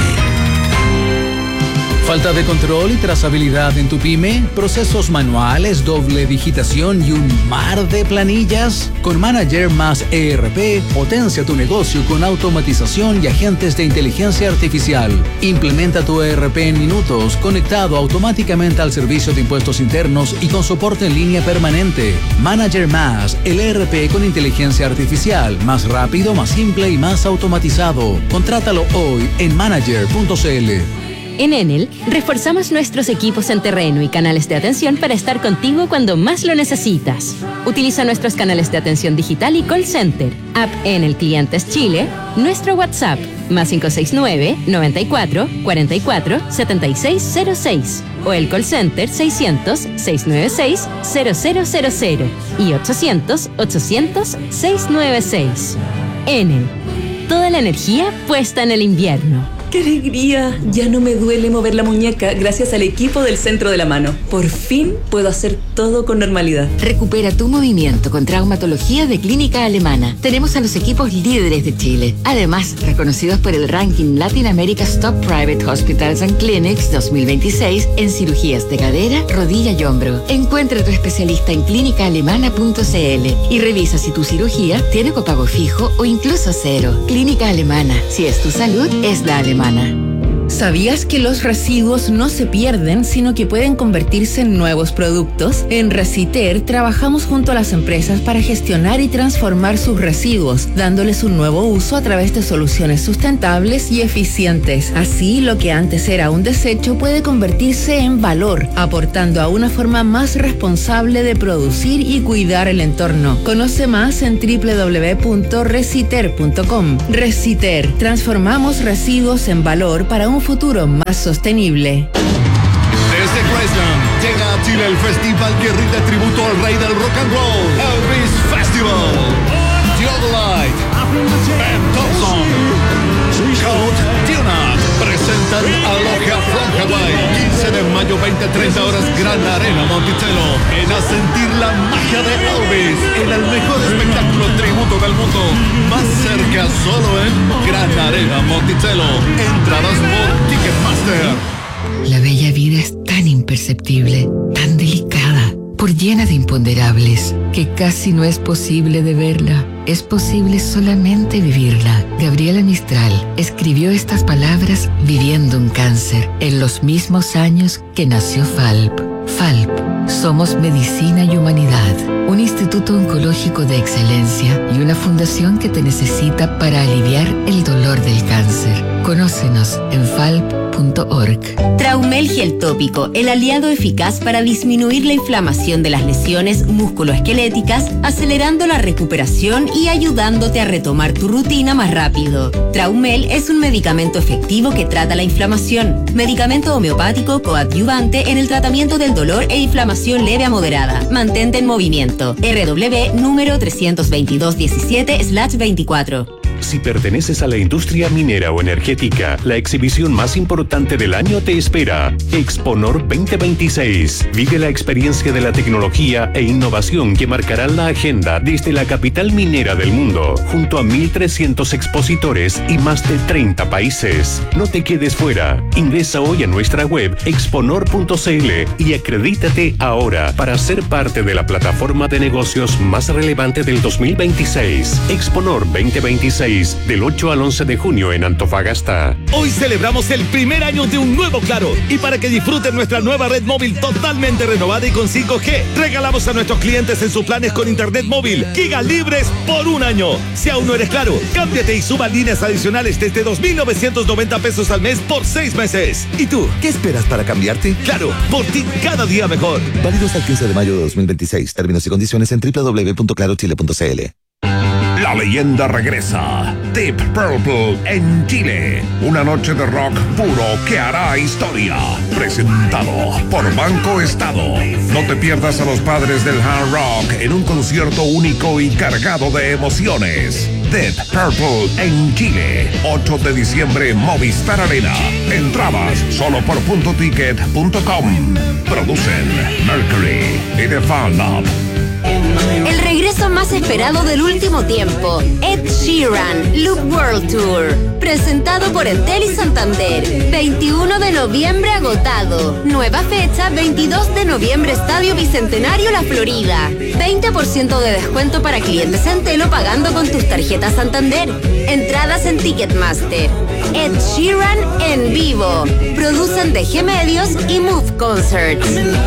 S6: ¿Falta de control y trazabilidad en tu pyme? ¿Procesos manuales, doble digitación y un mar de planillas? Con Manager Más ERP, potencia tu negocio con automatización y agentes de inteligencia artificial. Implementa tu ERP en minutos, conectado automáticamente al servicio de impuestos internos y con soporte en línea permanente. Manager Más, el ERP con inteligencia artificial, más rápido, más simple y más automatizado. Contrátalo hoy en manager.cl.
S8: En Enel, reforzamos nuestros equipos en terreno y canales de atención para estar contigo cuando más lo necesitas. Utiliza nuestros canales de atención digital y call center, app Enel Clientes Chile, nuestro WhatsApp, más 569-94-44-7606, o el call center 600-696-0000 y 800-800-696. Enel, toda la energía puesta en el invierno.
S7: ¡Qué alegría! Ya no me duele mover la muñeca gracias al equipo del Centro de la Mano. Por fin puedo hacer todo con normalidad.
S9: Recupera tu movimiento con traumatología de Clínica Alemana. Tenemos a los equipos líderes de Chile. Además, reconocidos por el ranking Latin America's Top Private Hospitals and Clinics 2026 en cirugías de cadera, rodilla y hombro. Encuentra a tu especialista en clínicaalemana.cl y revisa si tu cirugía tiene copago fijo o incluso cero. Clínica Alemana. Si es tu salud, es la alemana.
S5: ¿Sabías que los residuos no se pierden, sino que pueden convertirse en nuevos productos? En Reciter trabajamos junto a las empresas para gestionar y transformar sus residuos, dándoles un nuevo uso a través de soluciones sustentables y eficientes. Así, lo que antes era un desecho puede convertirse en valor, aportando a una forma más responsable de producir y cuidar el entorno. Conoce más en www.reciter.com. Reciter, transformamos residuos en valor para un futuro más sostenible.
S11: Desde Graceland llega a Chile el festival que rinde tributo al rey del rock and roll, Elvis Festival. Theodolite, Ben Thompson, Count Tuna presentan Aloha from Hawaii. 15 de mayo, 20-30 horas, Gran Arena Monticello. Ven a sentir la magia de Elvis en el mejor espectáculo tributo del mundo. Más cerca solo en Gran Arena Monticello. Entradas por Ticketmaster.
S9: La bella vida es tan imperceptible, tan delicada, por llena de imponderables, que casi no es posible de verla. Es posible solamente vivirla. Gabriela Mistral escribió estas palabras viviendo un cáncer, en los mismos años que nació FALP. FALP, somos medicina y humanidad, un instituto oncológico de excelencia y una fundación que te necesita para aliviar el dolor del cáncer. Conócenos en falp.org.
S17: Traumel Gel Tópico, el aliado eficaz para disminuir la inflamación de las lesiones musculoesqueléticas, acelerando la recuperación y ayudándote a retomar tu rutina más rápido. Traumel es un medicamento efectivo que trata la inflamación. Medicamento homeopático coadyuvante en el tratamiento del dolor e inflamación leve a moderada. Mantente en movimiento. RW número 32217/24.
S13: Si perteneces a la industria minera o energética, la exhibición más importante del año te espera. Exponor 2026. Vive la experiencia de la tecnología e innovación que marcarán la agenda desde la capital minera del mundo, junto a 1.300 expositores y más de 30 países. No te quedes fuera. Ingresa hoy a nuestra web exponor.cl y acredítate ahora para ser parte de la plataforma de negocios más relevante del 2026. Exponor 2026. Del 8 al 11 de junio en Antofagasta.
S23: Hoy celebramos el primer año de un nuevo Claro, y para que disfruten nuestra nueva red móvil totalmente renovada y con 5G, regalamos a nuestros clientes en sus planes con internet móvil gigas libres por un año. Si aún no eres Claro, cámbiate y suba líneas adicionales desde 2.990 pesos al mes por 6 meses. ¿Y tú, qué esperas para cambiarte? Claro, por ti cada día mejor.
S24: Válido hasta el 15 de mayo de 2026. Términos y condiciones en www.clarochile.cl.
S18: La leyenda regresa. Deep Purple en Chile. Una noche de rock puro que hará historia. Presentado por Banco Estado. No te pierdas a los padres del hard rock en un concierto único y cargado de emociones. Deep Purple en Chile. 8 de diciembre, Movistar Arena. Entradas solo por puntoticket.com. Producen Mercury y The Fan Up.
S17: El regreso más esperado del último tiempo, Ed Sheeran, Loop World Tour, presentado por Entel y Santander, 21 de noviembre agotado, nueva fecha 22 de noviembre Estadio Bicentenario La Florida, 20% de descuento para clientes Entel pagando con tus tarjetas Santander, entradas en Ticketmaster. Ed Sheeran en vivo, producen DG Medios y Move Concerts.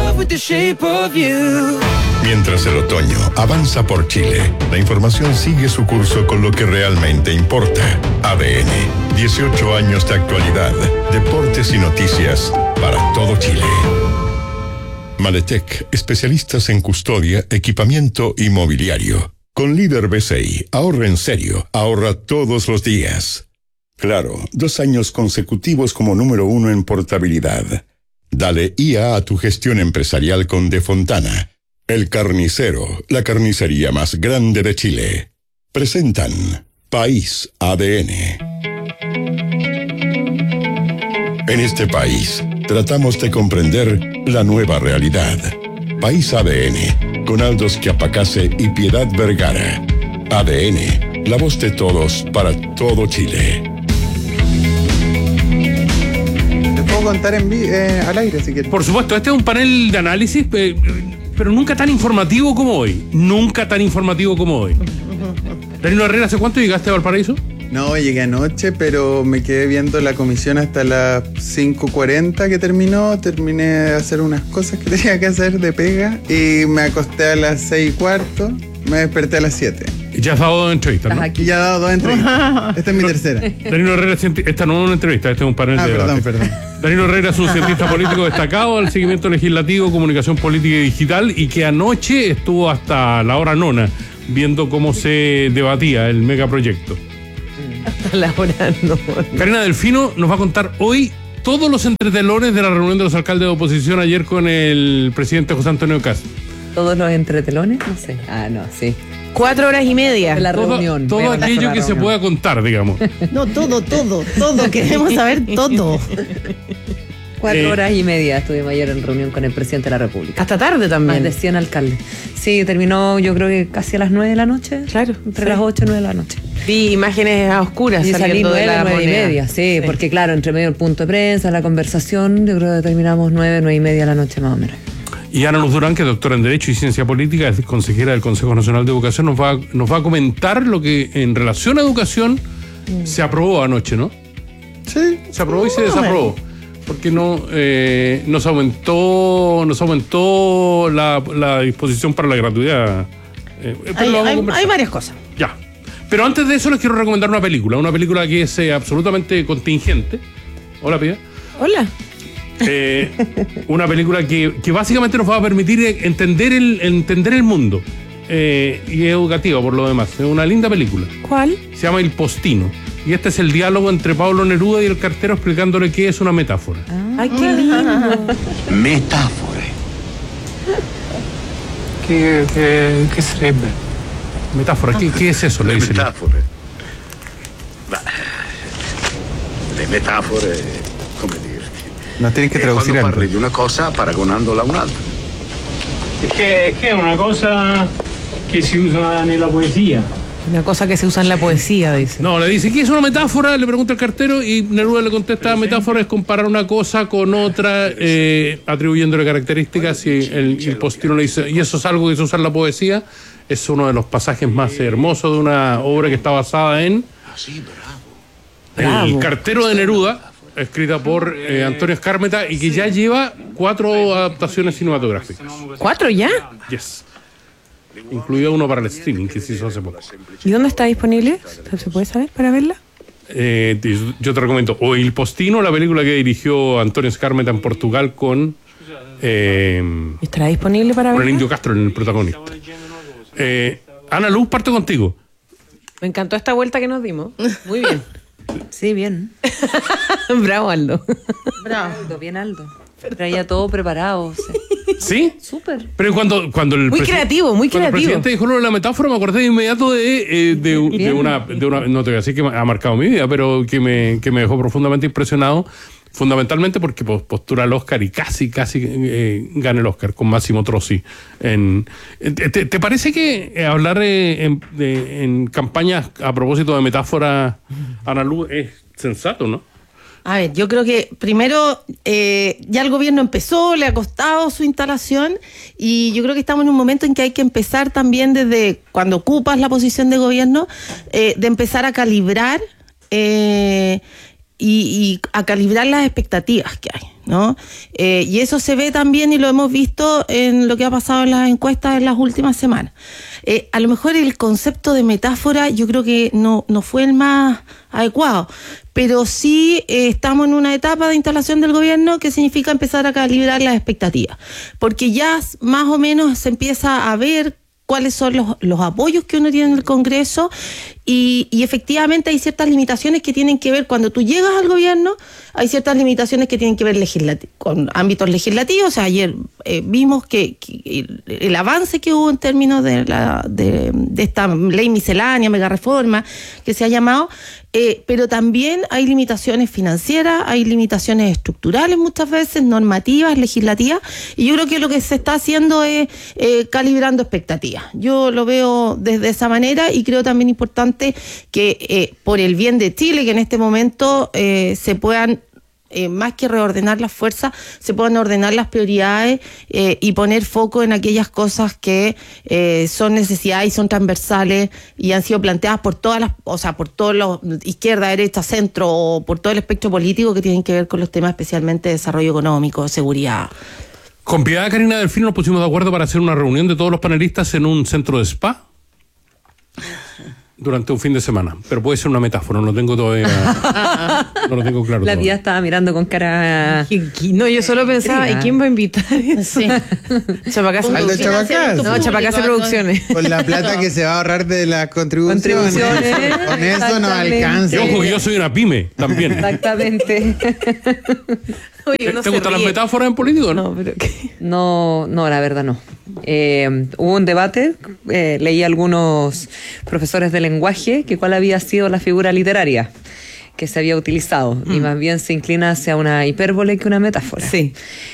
S4: Mientras el otoño avanza por Chile, la información sigue su curso con lo que realmente importa. ADN, 18 años de actualidad, deportes y noticias para todo Chile. Maletec, especialistas en custodia, equipamiento y mobiliario. Con líder BCI, ahorra en serio, ahorra todos los días. Claro, 2 años consecutivos como número 1 en portabilidad. Dale IA a tu gestión empresarial con De Fontana. El Carnicero, la carnicería más grande de Chile. Presentan País ADN. En este país, tratamos de comprender la nueva realidad. País ADN, con Aldo Schiapacase y Piedad Vergara. ADN, la voz de todos para todo Chile.
S10: Te puedo contar al aire si quieres.
S12: Por supuesto, este es un panel de análisis, pero nunca tan informativo como hoy. Nunca tan informativo como hoy. Danilo Herrera, ¿hace cuánto llegaste a Valparaíso?
S10: No, llegué anoche, pero me quedé viendo la comisión hasta las 5:40 que terminó. Terminé de hacer unas cosas que tenía que hacer de pega y me acosté a las 6:15. Me desperté a las 7.
S12: Ya has dado 2 entrevistas, ¿no?
S10: Aquí ya he dado 2 entrevistas. Esta es mi tercera.
S12: Danilo Herrera, esta no es una entrevista, este es un panel de debate.
S10: Perdón.
S12: Danilo Herrera es un cientista político destacado al seguimiento legislativo, comunicación política y digital, y que anoche estuvo hasta la hora 9 viendo cómo se debatía el megaproyecto.
S14: Hasta la hora 9.
S12: Karina Delfino nos va a contar hoy todos los entretelones de la reunión de los alcaldes de oposición ayer con el presidente José Antonio Cast.
S14: ¿Todos los entretelones? No sé. No, sí. 4 horas y media de la reunión.
S12: Todo aquello que se pueda contar, digamos.
S15: No, todo. Queremos saber todo.
S14: 4 horas y media estuvimos ayer en reunión con el presidente de la República.
S15: Hasta tarde también.
S14: Más de 100 alcaldes. Sí, terminó yo creo que casi a las 9 de la noche.
S15: Claro.
S14: Entre las 8 y 9 de la noche.
S15: Vi imágenes a oscuras
S14: y
S15: saliendo
S14: salí 9,
S15: de la
S14: 9 y media, sí, porque claro, entre medio el punto de prensa, la conversación, yo creo que terminamos 9, 9 y media de la noche más o menos.
S12: Y Ana Luz Durán, que es doctora en Derecho y Ciencia Política, es consejera del Consejo Nacional de Educación, nos va a comentar lo que en relación a educación se aprobó anoche, ¿no?
S10: Sí.
S12: Se aprobó y se desaprobó. Porque nos aumentó la disposición para la gratuidad.
S15: Hay varias cosas.
S12: Ya. Pero antes de eso les quiero recomendar una película que es absolutamente contingente. Hola, Pia.
S15: Hola.
S12: Una película que básicamente nos va a permitir entender el mundo. Y es educativa por lo demás. Es una linda película.
S15: ¿Cuál?
S12: Se llama El Postino. Y este es el diálogo entre Pablo Neruda y el cartero explicándole qué es una metáfora.
S15: ¡Ay, qué lindo!
S25: Metafore.
S12: Che sarebbe? Metáfora, ¿qué es eso?
S25: Le metafore. Le metafore, come dire?
S10: Nos tienen que traducir
S25: quando parli di una cosa paragonandola a un'altra.
S26: Che è una cosa che si usa nella poesia.
S15: Una cosa que se usa en la poesía, dice.
S12: No, le dice, ¿qué es una metáfora? Le pregunta el cartero y Neruda le contesta, metáfora es comparar una cosa con otra, atribuyéndole características, y el postino le dice, y eso es algo que se usa en la poesía, es uno de los pasajes más hermosos de una obra que está basada en El cartero de Neruda, escrita por Antonio Escármeta, y que ya lleva 4 adaptaciones cinematográficas.
S15: ¿4 ya?
S12: Yes. Incluido uno para el streaming que se hizo hace poco.
S15: ¿Y dónde está disponible? ¿Se puede saber para verla?
S12: Yo te recomiendo o Il Postino, la película que dirigió Antonio Escármeta en Portugal con
S15: ¿estará disponible para verla?
S12: Con el Indio Castro en el protagonista. Ana Luz, parto contigo.
S15: Me encantó esta vuelta que nos dimos. Muy bien.
S14: Sí, bien.
S15: Bravo, Aldo.
S14: Bravo. Bien, Aldo. Traía todo preparado.
S12: ¿Sí?
S14: Súper.
S12: Pero cuando el
S15: creativo, muy creativo.
S12: El presidente dijo lo de la metáfora, me acordé de inmediato de una, no te voy a decir que ha marcado mi vida, pero que me dejó profundamente impresionado, fundamentalmente porque postura al Oscar y casi gana el Oscar con Máximo Trozzi. ¿Te parece que hablar en campañas a propósito de metáfora, Ana Luz, es sensato, no?
S15: A ver, yo creo que primero ya el gobierno empezó, le ha costado su instalación, y yo creo que estamos en un momento en que hay que empezar también desde cuando ocupas la posición de gobierno, de empezar a calibrar y a calibrar las expectativas que hay, ¿no? Y eso se ve también, y lo hemos visto en lo que ha pasado en las encuestas en las últimas semanas. A lo mejor el concepto de metáfora yo creo que no fue el más adecuado, pero sí estamos en una etapa de instalación del gobierno que significa empezar a calibrar las expectativas, porque ya más o menos se empieza a ver cuáles son los apoyos que uno tiene en el Congreso, Y efectivamente hay ciertas limitaciones que tienen que ver, cuando tú llegas al gobierno, hay ciertas limitaciones que tienen que ver con ámbitos legislativos. O sea, ayer vimos que el avance que hubo en términos de esta ley miscelánea, mega reforma, que se ha llamado, pero también hay limitaciones financieras, hay limitaciones estructurales muchas veces, normativas, legislativas, y yo creo que lo que se está haciendo es calibrando expectativas. Yo lo veo desde esa manera y creo también importante que por el bien de Chile, que en este momento se puedan, más que reordenar las fuerzas, se puedan ordenar las prioridades y poner foco en aquellas cosas que son necesidades y son transversales y han sido planteadas por todas las, o sea, por todos los, izquierda, derecha, centro, o por todo el espectro político, que tienen que ver con los temas especialmente de desarrollo económico, seguridad.
S12: Con Piedad Karina Delfín nos pusimos de acuerdo para hacer una reunión de todos los panelistas en un centro de spa durante un fin de semana, pero puede ser una metáfora, no lo tengo todavía, no lo tengo claro.
S14: La tía estaba mirando con cara.
S1: No, yo solo pensaba, ¿y quién va a invitar eso?
S15: Sí.
S10: Chapacás.
S1: No, Chapacás Producciones.
S10: Con la plata que se va a ahorrar de las contribuciones. Con eso no alcanza.
S12: Y ojo, que yo soy una pyme también.
S14: Exactamente.
S1: Oye,
S12: ¿Te gustan las metáforas en político?
S14: No, la verdad no. Hubo un debate, leí a algunos profesores de lenguaje que cuál había sido la figura literaria que se había utilizado, y más bien se inclina hacia una hipérbole que una metáfora.
S1: Sí.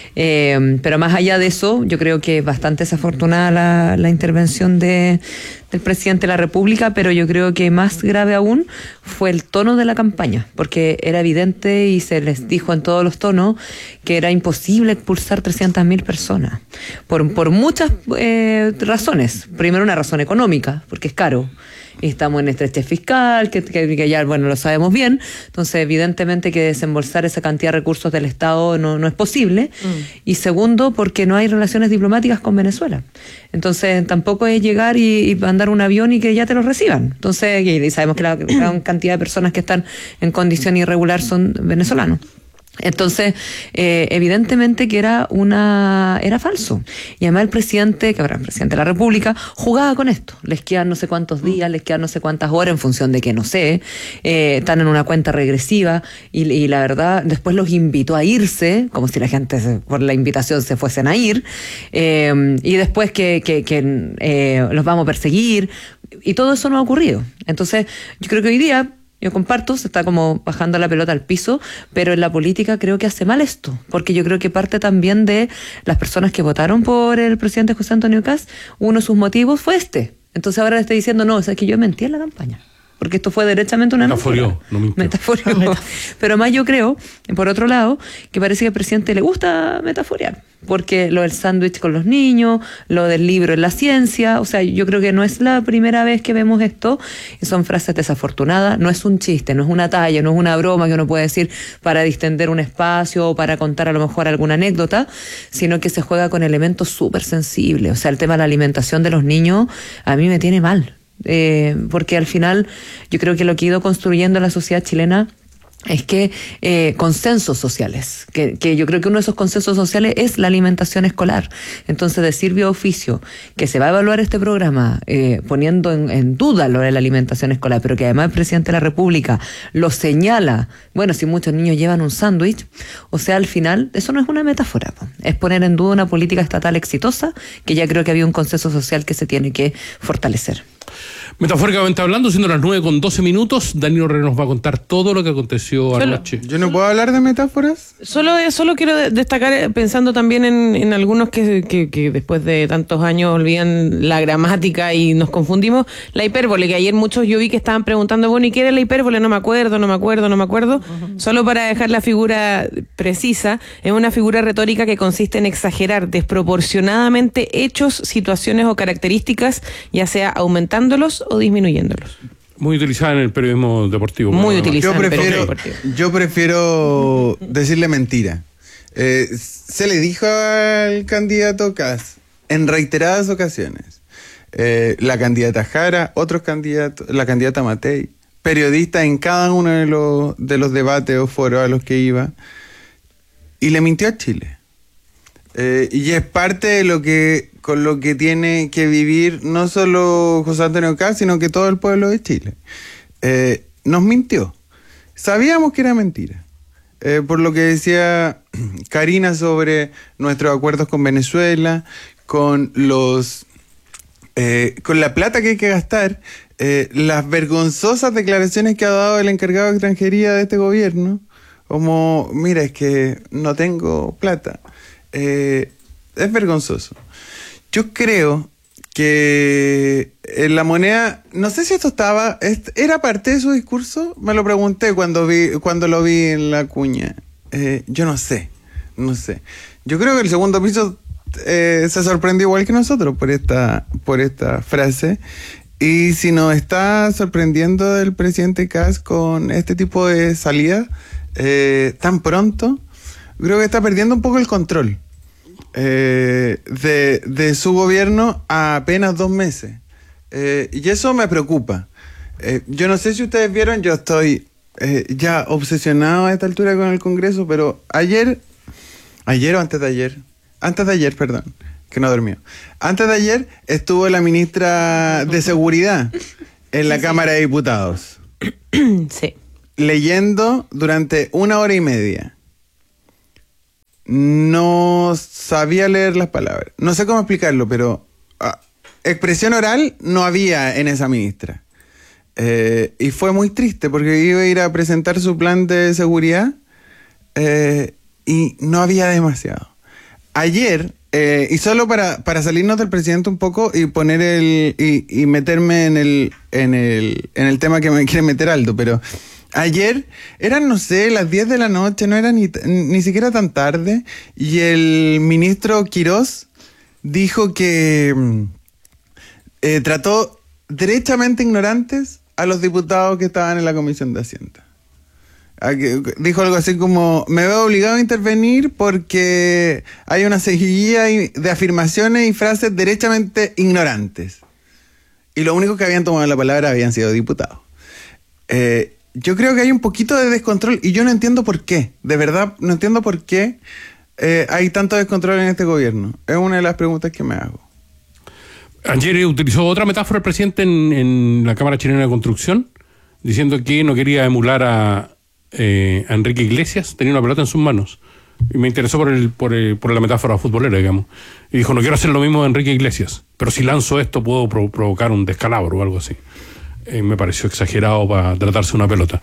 S14: Pero más allá de eso, yo creo que es bastante desafortunada la intervención del presidente de la República, pero yo creo que más grave aún fue el tono de la campaña, porque era evidente y se les dijo en todos los tonos que era imposible expulsar 300.000 personas, por muchas razones. Primero, una razón económica, porque es caro. Y estamos en estrechez fiscal, que ya, bueno, lo sabemos bien. Entonces, evidentemente que desembolsar esa cantidad de recursos del Estado no es posible. Y segundo, porque no hay relaciones diplomáticas con Venezuela. Entonces, tampoco es llegar y mandar un avión y que ya te lo reciban. Entonces, y sabemos que la gran cantidad de personas que están en condición irregular son venezolanos. Entonces, evidentemente que era falso. Y además el presidente, que ahora es presidente de la República, jugaba con esto. Les quedan no sé cuántos días, les quedan no sé cuántas horas, en función de que no sé, están en una cuenta regresiva, y la verdad, después los invitó a irse, como si la gente por la invitación se fuesen a ir, y después que los vamos a perseguir, y todo eso no ha ocurrido. Entonces, yo creo que hoy día, yo comparto, se está como bajando la pelota al piso, pero en la política creo que hace mal esto, porque yo creo que parte también de las personas que votaron por el presidente José Antonio Kast, uno de sus metivos fue este. Entonces ahora le está diciendo, no, es que yo mentí en la campaña, porque esto fue derechamente una
S12: metaforió, no mintió.
S14: Metaforió. Pero más yo creo, por otro lado, que parece que al presidente le gusta metaforiar, porque lo del sándwich con los niños, lo del libro en la ciencia, o sea, yo creo que no es la primera vez que vemos esto, y son frases desafortunadas, no es un chiste, no es una talla, no es una broma que uno puede decir para distender un espacio o para contar a lo mejor alguna anécdota, sino que se juega con elementos súper sensibles. O sea, el tema de la alimentación de los niños a mí me tiene mal. Porque al final yo creo que lo que ha ido construyendo la sociedad chilena es que consensos sociales, que yo creo que uno de esos consensos sociales es la alimentación escolar. Entonces, decir vía oficio que se va a evaluar este programa poniendo en duda lo de la alimentación escolar, pero que además el presidente de la República lo señala, bueno, si muchos niños llevan un sándwich, o sea, al final eso no es una metáfora, es poner en duda una política estatal exitosa, que ya creo que había un consenso social que se tiene que fortalecer.
S12: Metafóricamente hablando, siendo las 9:12, Danilo Herrera nos va a contar todo lo que aconteció anoche.
S10: ¿Yo no puedo hablar de metáforas?
S1: Solo quiero destacar, pensando también en algunos que después de tantos años olvidan la gramática y nos confundimos, la hipérbole, que ayer muchos yo vi que estaban preguntando, bueno, ¿y qué era la hipérbole? No me acuerdo. Solo para dejar la figura precisa, es una figura retórica que consiste en exagerar desproporcionadamente hechos, situaciones o características, ya sea aumentándolos o disminuyéndolos.
S12: Muy utilizada en el periodismo deportivo.
S1: Muy utilizada
S10: en el periodismo deportivo. Yo prefiero decirle mentira. Se le dijo al candidato Kast en reiteradas ocasiones, la candidata Jara, otros candidatos, la candidata Matei, periodistas en cada uno de los debates o foros a los que iba, y le mintió a Chile. Y es parte de con lo que tiene que vivir no solo José Antonio Kast, sino que todo el pueblo de Chile. Nos mintió. Sabíamos que era mentira. Por lo que decía Karina sobre nuestros acuerdos con Venezuela, con la plata que hay que gastar, las vergonzosas declaraciones que ha dado el encargado de extranjería de este gobierno, como, mira, es que no tengo plata. Es vergonzoso. Yo creo que la moneda, no sé si esto era parte de su discurso, me lo pregunté cuando lo vi en la cuña. Yo no sé. Yo creo que el segundo piso se sorprendió igual que nosotros por esta frase. Y si nos está sorprendiendo el presidente Kast con este tipo de salida tan pronto, creo que está perdiendo un poco el control de su gobierno a apenas 2 meses. Y eso me preocupa. Yo no sé si ustedes vieron, yo estoy ya obsesionado a esta altura con el Congreso, pero ayer o antes de ayer, perdón, que no dormió. Antes de ayer estuvo la ministra de Seguridad en la Cámara de Diputados.
S1: Sí.
S10: Leyendo durante 1 hora y media. No sabía leer las palabras. No sé cómo explicarlo, pero expresión oral no había en esa ministra. Y fue muy triste porque iba a ir a presentar su plan de seguridad y no había demasiado. Ayer, y solo para salirnos del presidente un poco y poner y meterme en el tema que me quiere meter Aldo, pero ayer eran, no sé, las 10 de la noche, no era ni siquiera tan tarde, y el ministro Quirós dijo que trató derechamente ignorantes a los diputados que estaban en la Comisión de Hacienda. Dijo algo así como, me veo obligado a intervenir porque hay una seguidilla de afirmaciones y frases derechamente ignorantes. Y lo único que habían tomado la palabra habían sido diputados. Yo creo que hay un poquito de descontrol y yo no entiendo por qué. De verdad, no entiendo por qué hay tanto descontrol en este gobierno. Es una de las preguntas que me hago.
S12: Ayer utilizó otra metáfora el presidente en la Cámara Chilena de Construcción, diciendo que no quería emular a Enrique Iglesias. Tenía una pelota en sus manos y me interesó por la metáfora futbolera, digamos, y dijo, no quiero hacer lo mismo de Enrique Iglesias, pero si lanzo esto puedo provocar un descalabro o algo así. Me pareció exagerado para tratarse de una pelota.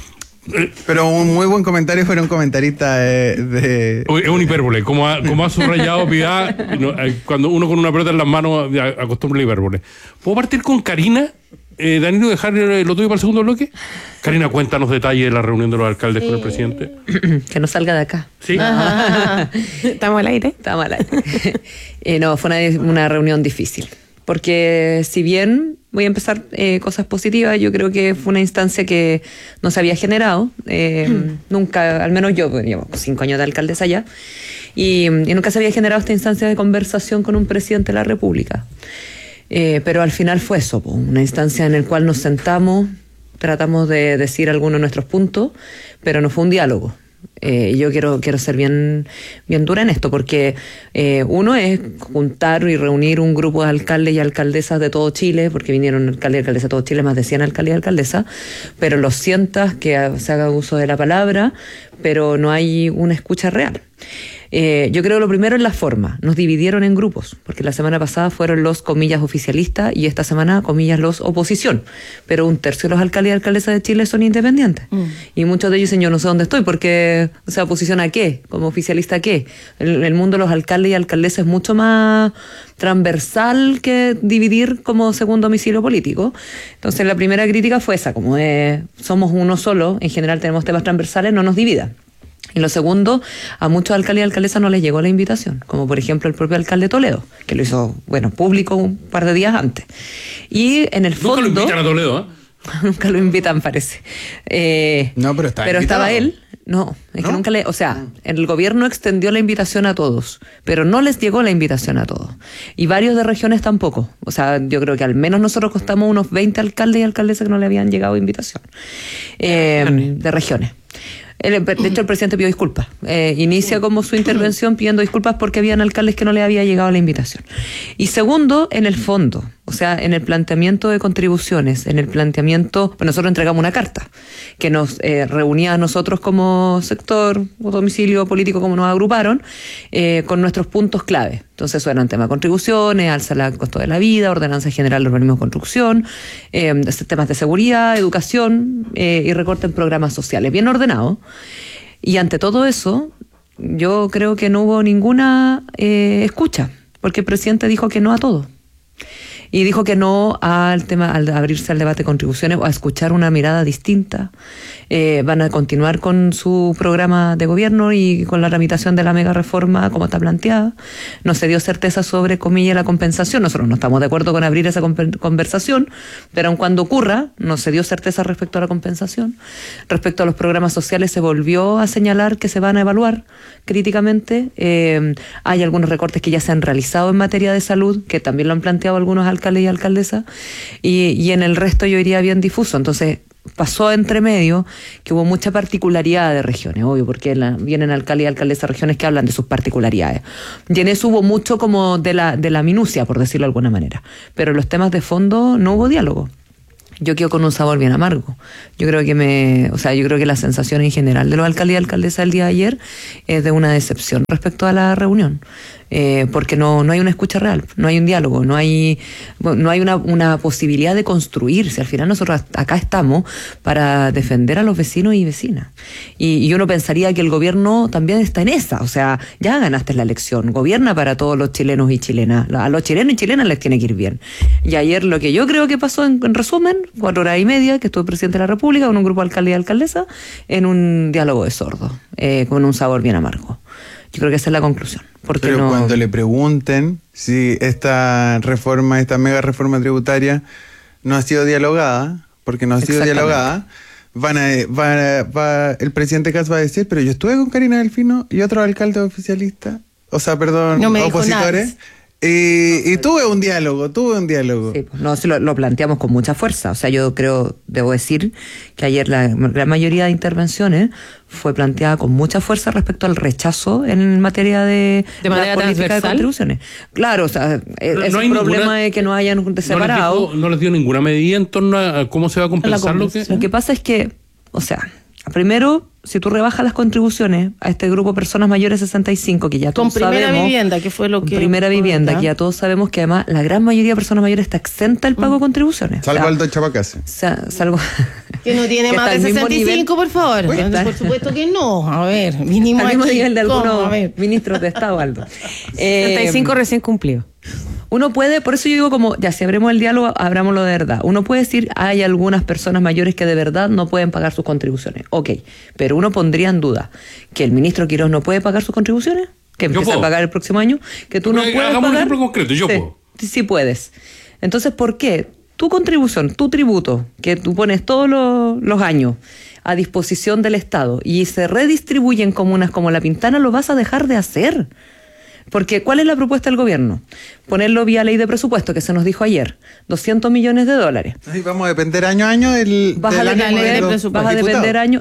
S10: Pero un muy buen comentario, fue un comentarista de...
S12: Es un hipérbole, como ha subrayado Piedad, cuando uno con una pelota en las manos acostumbra la hipérbole. ¿Puedo partir con Karina? Danilo, dejar lo tuyo para el segundo bloque. Karina, cuéntanos detalles de la reunión de los alcaldes con el presidente.
S14: Que no salga de acá.
S12: Sí.
S1: ¿Estamos al aire?
S14: Estamos al aire. No, fue una reunión difícil. Porque si bien voy a empezar cosas positivas, yo creo que fue una instancia que no se había generado. Nunca, al menos yo, llevo 5 años de alcaldesa ya, y nunca se había generado esta instancia de conversación con un presidente de la República. Pero al final fue eso, una instancia en la cual nos sentamos, tratamos de decir algunos de nuestros puntos, pero no fue un diálogo. Yo quiero ser bien dura en esto, porque uno es juntar y reunir un grupo de alcaldes y alcaldesas de todo Chile, porque vinieron alcaldes y alcaldesas de todo Chile, más de 100 alcaldes y alcaldesas, pero los sientas, que se haga uso de la palabra, pero no hay una escucha real. Yo creo lo primero es la forma. Nos dividieron en grupos, porque la semana pasada fueron los, comillas, oficialistas, y esta semana, comillas, los oposición. Pero 1/3 de los alcaldes y alcaldesas de Chile son independientes. Y muchos de ellos dicen, yo no sé dónde estoy, porque, o sea, ¿oposición a qué? ¿Como oficialista a qué? El mundo de los alcaldes y alcaldesas es mucho más transversal que dividir como segundo domicilio político. Entonces, la primera crítica fue esa, como somos uno solo, en general tenemos temas transversales, no nos divida. Y lo segundo, a muchos alcaldes y alcaldesas no les llegó la invitación, como por ejemplo el propio alcalde de Toledo, que lo hizo, público un par de días antes. Y en el fondo...
S12: Nunca lo invitan a Toledo, ¿eh?
S14: Nunca lo invitan, parece.
S10: No, pero
S14: estaba él. No, es que nunca le... O sea, el gobierno extendió la invitación a todos, pero no les llegó la invitación a todos. Y varios de regiones tampoco. O sea, yo creo que al menos nosotros costamos unos 20 alcaldes y alcaldesas que no le habían llegado invitación. De regiones. De hecho, el presidente pidió disculpas. Inicia como su intervención pidiendo disculpas porque habían alcaldes que no le había llegado la invitación. Y segundo, en el fondo, o sea, en el planteamiento de contribuciones, en el planteamiento, pues nosotros entregamos una carta que nos reunía a nosotros como sector o domicilio político, como nos agruparon, con nuestros puntos clave. Entonces, eso eran temas de contribuciones, alza el costo de la vida, ordenanza general del urbanismo de construcción, temas de seguridad, educación y recorte en programas sociales. Bien ordenado. Y ante todo eso, yo creo que no hubo ninguna escucha, porque el presidente dijo que no a todo. Y dijo que no al tema, al abrirse al debate de contribuciones o a escuchar una mirada distinta. Van a continuar con su programa de gobierno y con la tramitación de la mega reforma como está planteada. No se dio certeza sobre, comillas, la compensación. Nosotros no estamos de acuerdo con abrir esa conversación, pero aun cuando ocurra, no se dio certeza respecto a la compensación. Respecto a los programas sociales, se volvió a señalar que se van a evaluar críticamente. Hay algunos recortes que ya se han realizado en materia de salud, que también lo han planteado algunos alcaldes y alcaldesas, y en el resto yo iría bien difuso. Entonces, pasó entre medio que hubo mucha particularidad de regiones, obvio, porque vienen alcaldes y alcaldesas de regiones que hablan de sus particularidades. Y en eso hubo mucho como de la minucia, por decirlo de alguna manera. Pero en los temas de fondo no hubo diálogo. Yo quedo con un sabor bien amargo. Yo creo que la sensación en general de los alcaldes y alcaldesas del día de ayer es de una decepción respecto a la reunión. Porque no hay una escucha real, no hay un diálogo, no hay una posibilidad de construirse. Al final nosotros acá estamos para defender a los vecinos y vecinas. Y uno pensaría que el gobierno también está en esa. O sea, ya ganaste la elección, gobierna para todos los chilenos y chilenas. A los chilenos y chilenas les tiene que ir bien. Y ayer lo que yo creo que pasó, en resumen, 4 horas y media, que estuvo el presidente de la República con un grupo de alcaldes y alcaldesas en un diálogo de sordos, con un sabor bien amargo. Yo creo que esa es la conclusión.
S10: Pero cuando le pregunten si esta mega reforma tributaria no ha sido dialogada, porque no ha sido dialogada, el presidente Kast va a decir, pero yo estuve con Karina Delfino y otros alcaldes oficialistas, opositores. Y tuve un diálogo. Sí, pues, no, lo planteamos con mucha fuerza. O sea, yo debo decir que ayer la gran mayoría de intervenciones fue planteada con mucha fuerza respecto al rechazo en materia de
S1: manera
S14: política de contribuciones. Claro, o sea, es un problema de que no hayan separado.
S12: No les dio ninguna medida en torno a cómo se va a compensar lo que...
S14: Lo que pasa es que, o sea, primero, si tú rebajas las contribuciones a este grupo de personas mayores de 65, que ya todos sabemos... Con primera vivienda, que fue lo que... Primera vivienda, que ya todos sabemos que además la gran mayoría de personas mayores está exenta del pago de contribuciones.
S10: Salvo Aldo Chapacase.
S14: Salvo...
S15: Que no tiene más de 65, por favor. Por supuesto que no. A ver, mínimo
S14: al mismo nivel de algunos ministros de Estado, Aldo.
S1: 65 recién cumplido.
S14: Uno puede, por eso yo digo como, ya si abremos el diálogo, abrámoslo de verdad. Uno puede decir, hay algunas personas mayores que de verdad no pueden pagar sus contribuciones. Ok, pero uno pondría en duda que el ministro Quirós no puede pagar sus contribuciones, que empieza a pagar el próximo año, que tú no puedes pagar.
S12: Hagamos un ejemplo concreto, yo puedo.
S14: Sí puedes. Entonces, ¿por qué? Tu contribución, tu tributo, que tú pones todos los años a disposición del Estado y se redistribuye en comunas como La Pintana, lo vas a dejar de hacer. Porque, ¿cuál es la propuesta del gobierno? Ponerlo vía ley de presupuesto, que se nos dijo ayer, $200 millones.
S10: Ahí vamos a depender año a año vas a depender
S14: año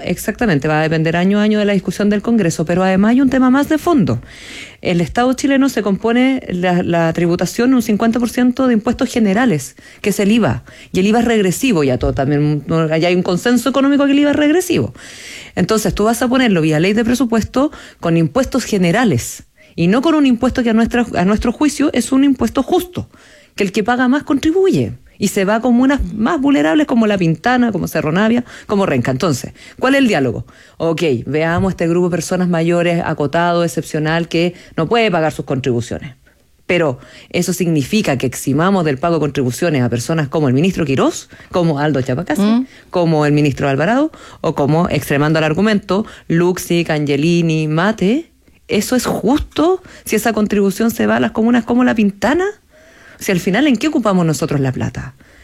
S14: a año de la discusión del Congreso, pero además hay un tema más de fondo. El Estado chileno se compone la tributación un 50% de impuestos generales, que es el IVA, y el IVA es regresivo, ya hay un consenso económico que el IVA es regresivo. Entonces tú vas a ponerlo vía ley de presupuesto con impuestos generales, y no con un impuesto que a nuestro juicio es un impuesto justo, que el que paga más contribuye, y se va a comunas más vulnerables como La Pintana, como Cerro Navia, como Renca. Entonces, ¿cuál es el diálogo? Ok, veamos este grupo de personas mayores, acotado, excepcional, que no puede pagar sus contribuciones. Pero eso significa que eximamos del pago de contribuciones a personas como el ministro Quirós, como Aldo Chapacase, como el ministro Alvarado, o como, extremando el argumento, Luxic, Angelini, Mate. ¿Eso es justo si esa contribución se va a las comunas como La Pintana? Si al final, ¿en qué ocupamos nosotros la plata?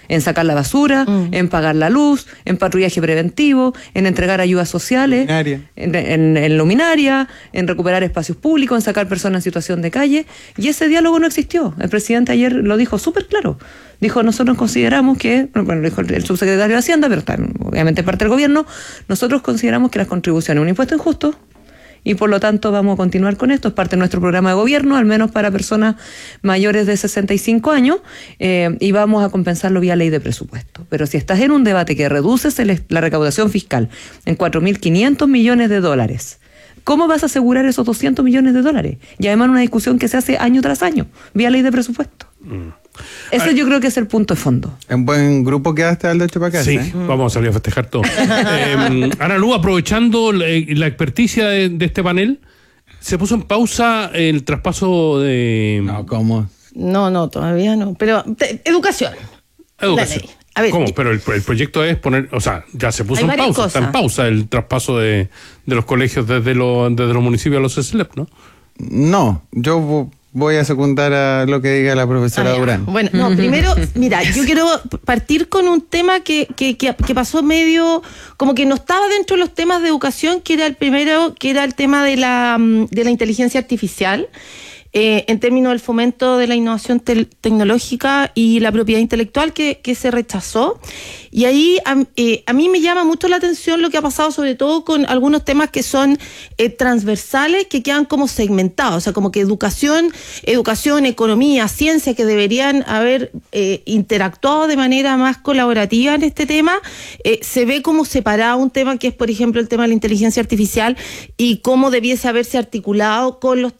S14: en sacar la basura, en pagar la luz, en patrullaje preventivo, en entregar ayudas sociales, en luminaria, en recuperar espacios públicos, en sacar personas en situación de calle, y ese diálogo no existió. El presidente ayer lo dijo súper claro. Dijo, nosotros consideramos que, bueno, dijo el subsecretario de Hacienda, pero está obviamente parte del gobierno, nosotros consideramos que las contribuciones es un impuesto injusto y por lo tanto vamos a continuar con esto. Es parte de nuestro programa de gobierno, al menos para personas mayores de 65 años, y vamos a compensarlo vía ley de presupuesto. Pero si estás en un debate que reduces la recaudación fiscal en 4.500 millones de dólares, ¿cómo vas a asegurar esos 200 millones de dólares? Y además una discusión que se hace año tras año, vía ley de presupuesto. Ese yo creo que es el punto de fondo.
S10: Un buen grupo quedaste, Aldo Chupacasa.
S12: Sí, vamos a salir a festejar todo. Ana Lu, aprovechando la experticia de este panel, ¿se puso en pausa el traspaso de...?
S10: No, ¿cómo?
S15: No, todavía no. Pero, educación.
S12: A ver, ¿cómo? Pero el proyecto es poner, o sea, ya se puso en pausa, está en pausa el traspaso de los colegios desde los municipios a los SLEP, ¿no?
S10: No, yo voy a secundar a lo que diga la profesora Durán.
S15: Bueno, no, primero, mira, yo quiero partir con un tema que pasó medio, como que no estaba dentro de los temas de educación, que era el primero, que era el tema de la inteligencia artificial. En términos del fomento de la innovación tecnológica y la propiedad intelectual que se rechazó. Y ahí a mí me llama mucho la atención lo que ha pasado, sobre todo con algunos temas que son transversales, que quedan como segmentados, o sea, como que educación, economía, ciencia, que deberían haber interactuado de manera más colaborativa en este tema, se ve como separado un tema que es, por ejemplo, el tema de la inteligencia artificial y cómo debiese haberse articulado con los